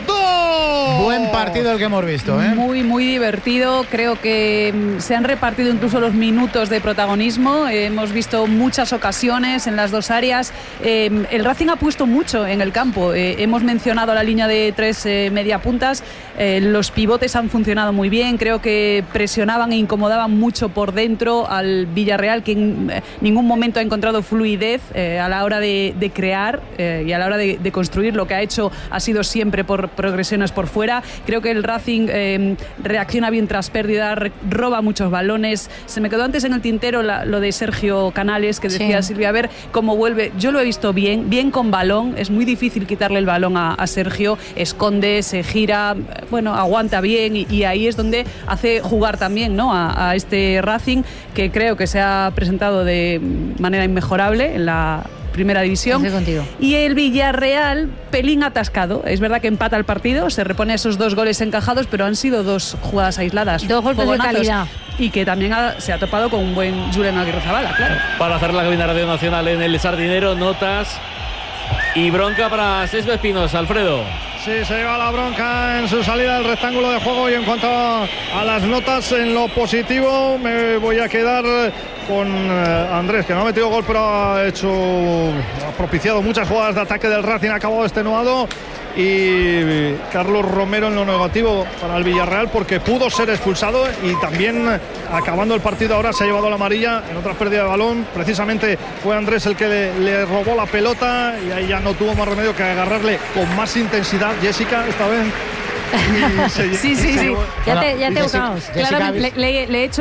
dos. Buen partido el que hemos visto, ¿eh? Muy, muy divertido. Creo que mm, se han repartido incluso los minutos de protagonismo. Eh, hemos visto muchas ocasiones en las dos áreas. Eh, el Racing ha puesto mucho en el campo. Eh, hemos mencionado la línea de tres eh, media puntas. Eh, los pivotes han funcionado muy bien. Creo que presionaban e incomodaban mucho por dentro al Villarreal, que en eh, ningún momento ha encontrado fluidez eh, a la hora de, de crear eh, y a la hora de, de construir. Lo que ha hecho ha sido siempre por progresiones por fuera. Creo que el Racing eh, reacciona bien tras pérdida, re- roba muchos balones. Se me quedó antes en el tintero la, lo de Sergio Canales, que decía Sí. Silvia, a ver cómo vuelve. Yo lo he visto bien, bien con balón. Es muy difícil quitarle el balón a, a Sergio. Esconde, se gira, bueno, aguanta bien y, y ahí es donde hace jugar también, ¿no?, a, a este Racing, que creo que se ha presentado de manera inmejorable en la primera división. Estoy contigo. Y el Villarreal, pelín atascado. Es verdad que empata el partido, se repone a esos dos goles encajados, pero han sido dos jugadas aisladas. Dos golpes de fogonazos, calidad. Y que también ha- se ha topado con un buen Julen Aguirrezabala, claro. Para hacer la cabina Radio Nacional en el Sardinero, notas y bronca para Sesbe Espinos. Alfredo. Sí, se lleva la bronca en su salida del rectángulo de juego. Y en cuanto a las notas, en lo positivo me voy a quedar con eh, Andrés, que no ha metido gol, pero ha hecho, ha propiciado muchas jugadas de ataque del Racing, ha acabado extenuado. Y Carlos Romero en lo negativo para el Villarreal, porque pudo ser expulsado y también, acabando el partido, ahora se ha llevado la amarilla en otra pérdida de balón. Precisamente fue Andrés el que le, le robó la pelota y ahí ya no tuvo más remedio que agarrarle con más intensidad, Jessica, esta vez. Y se- Sí, sí, se sí. llevó- Ya te, ya te Jessica- buscamos. Jessica, Claramente, le, le- le he hecho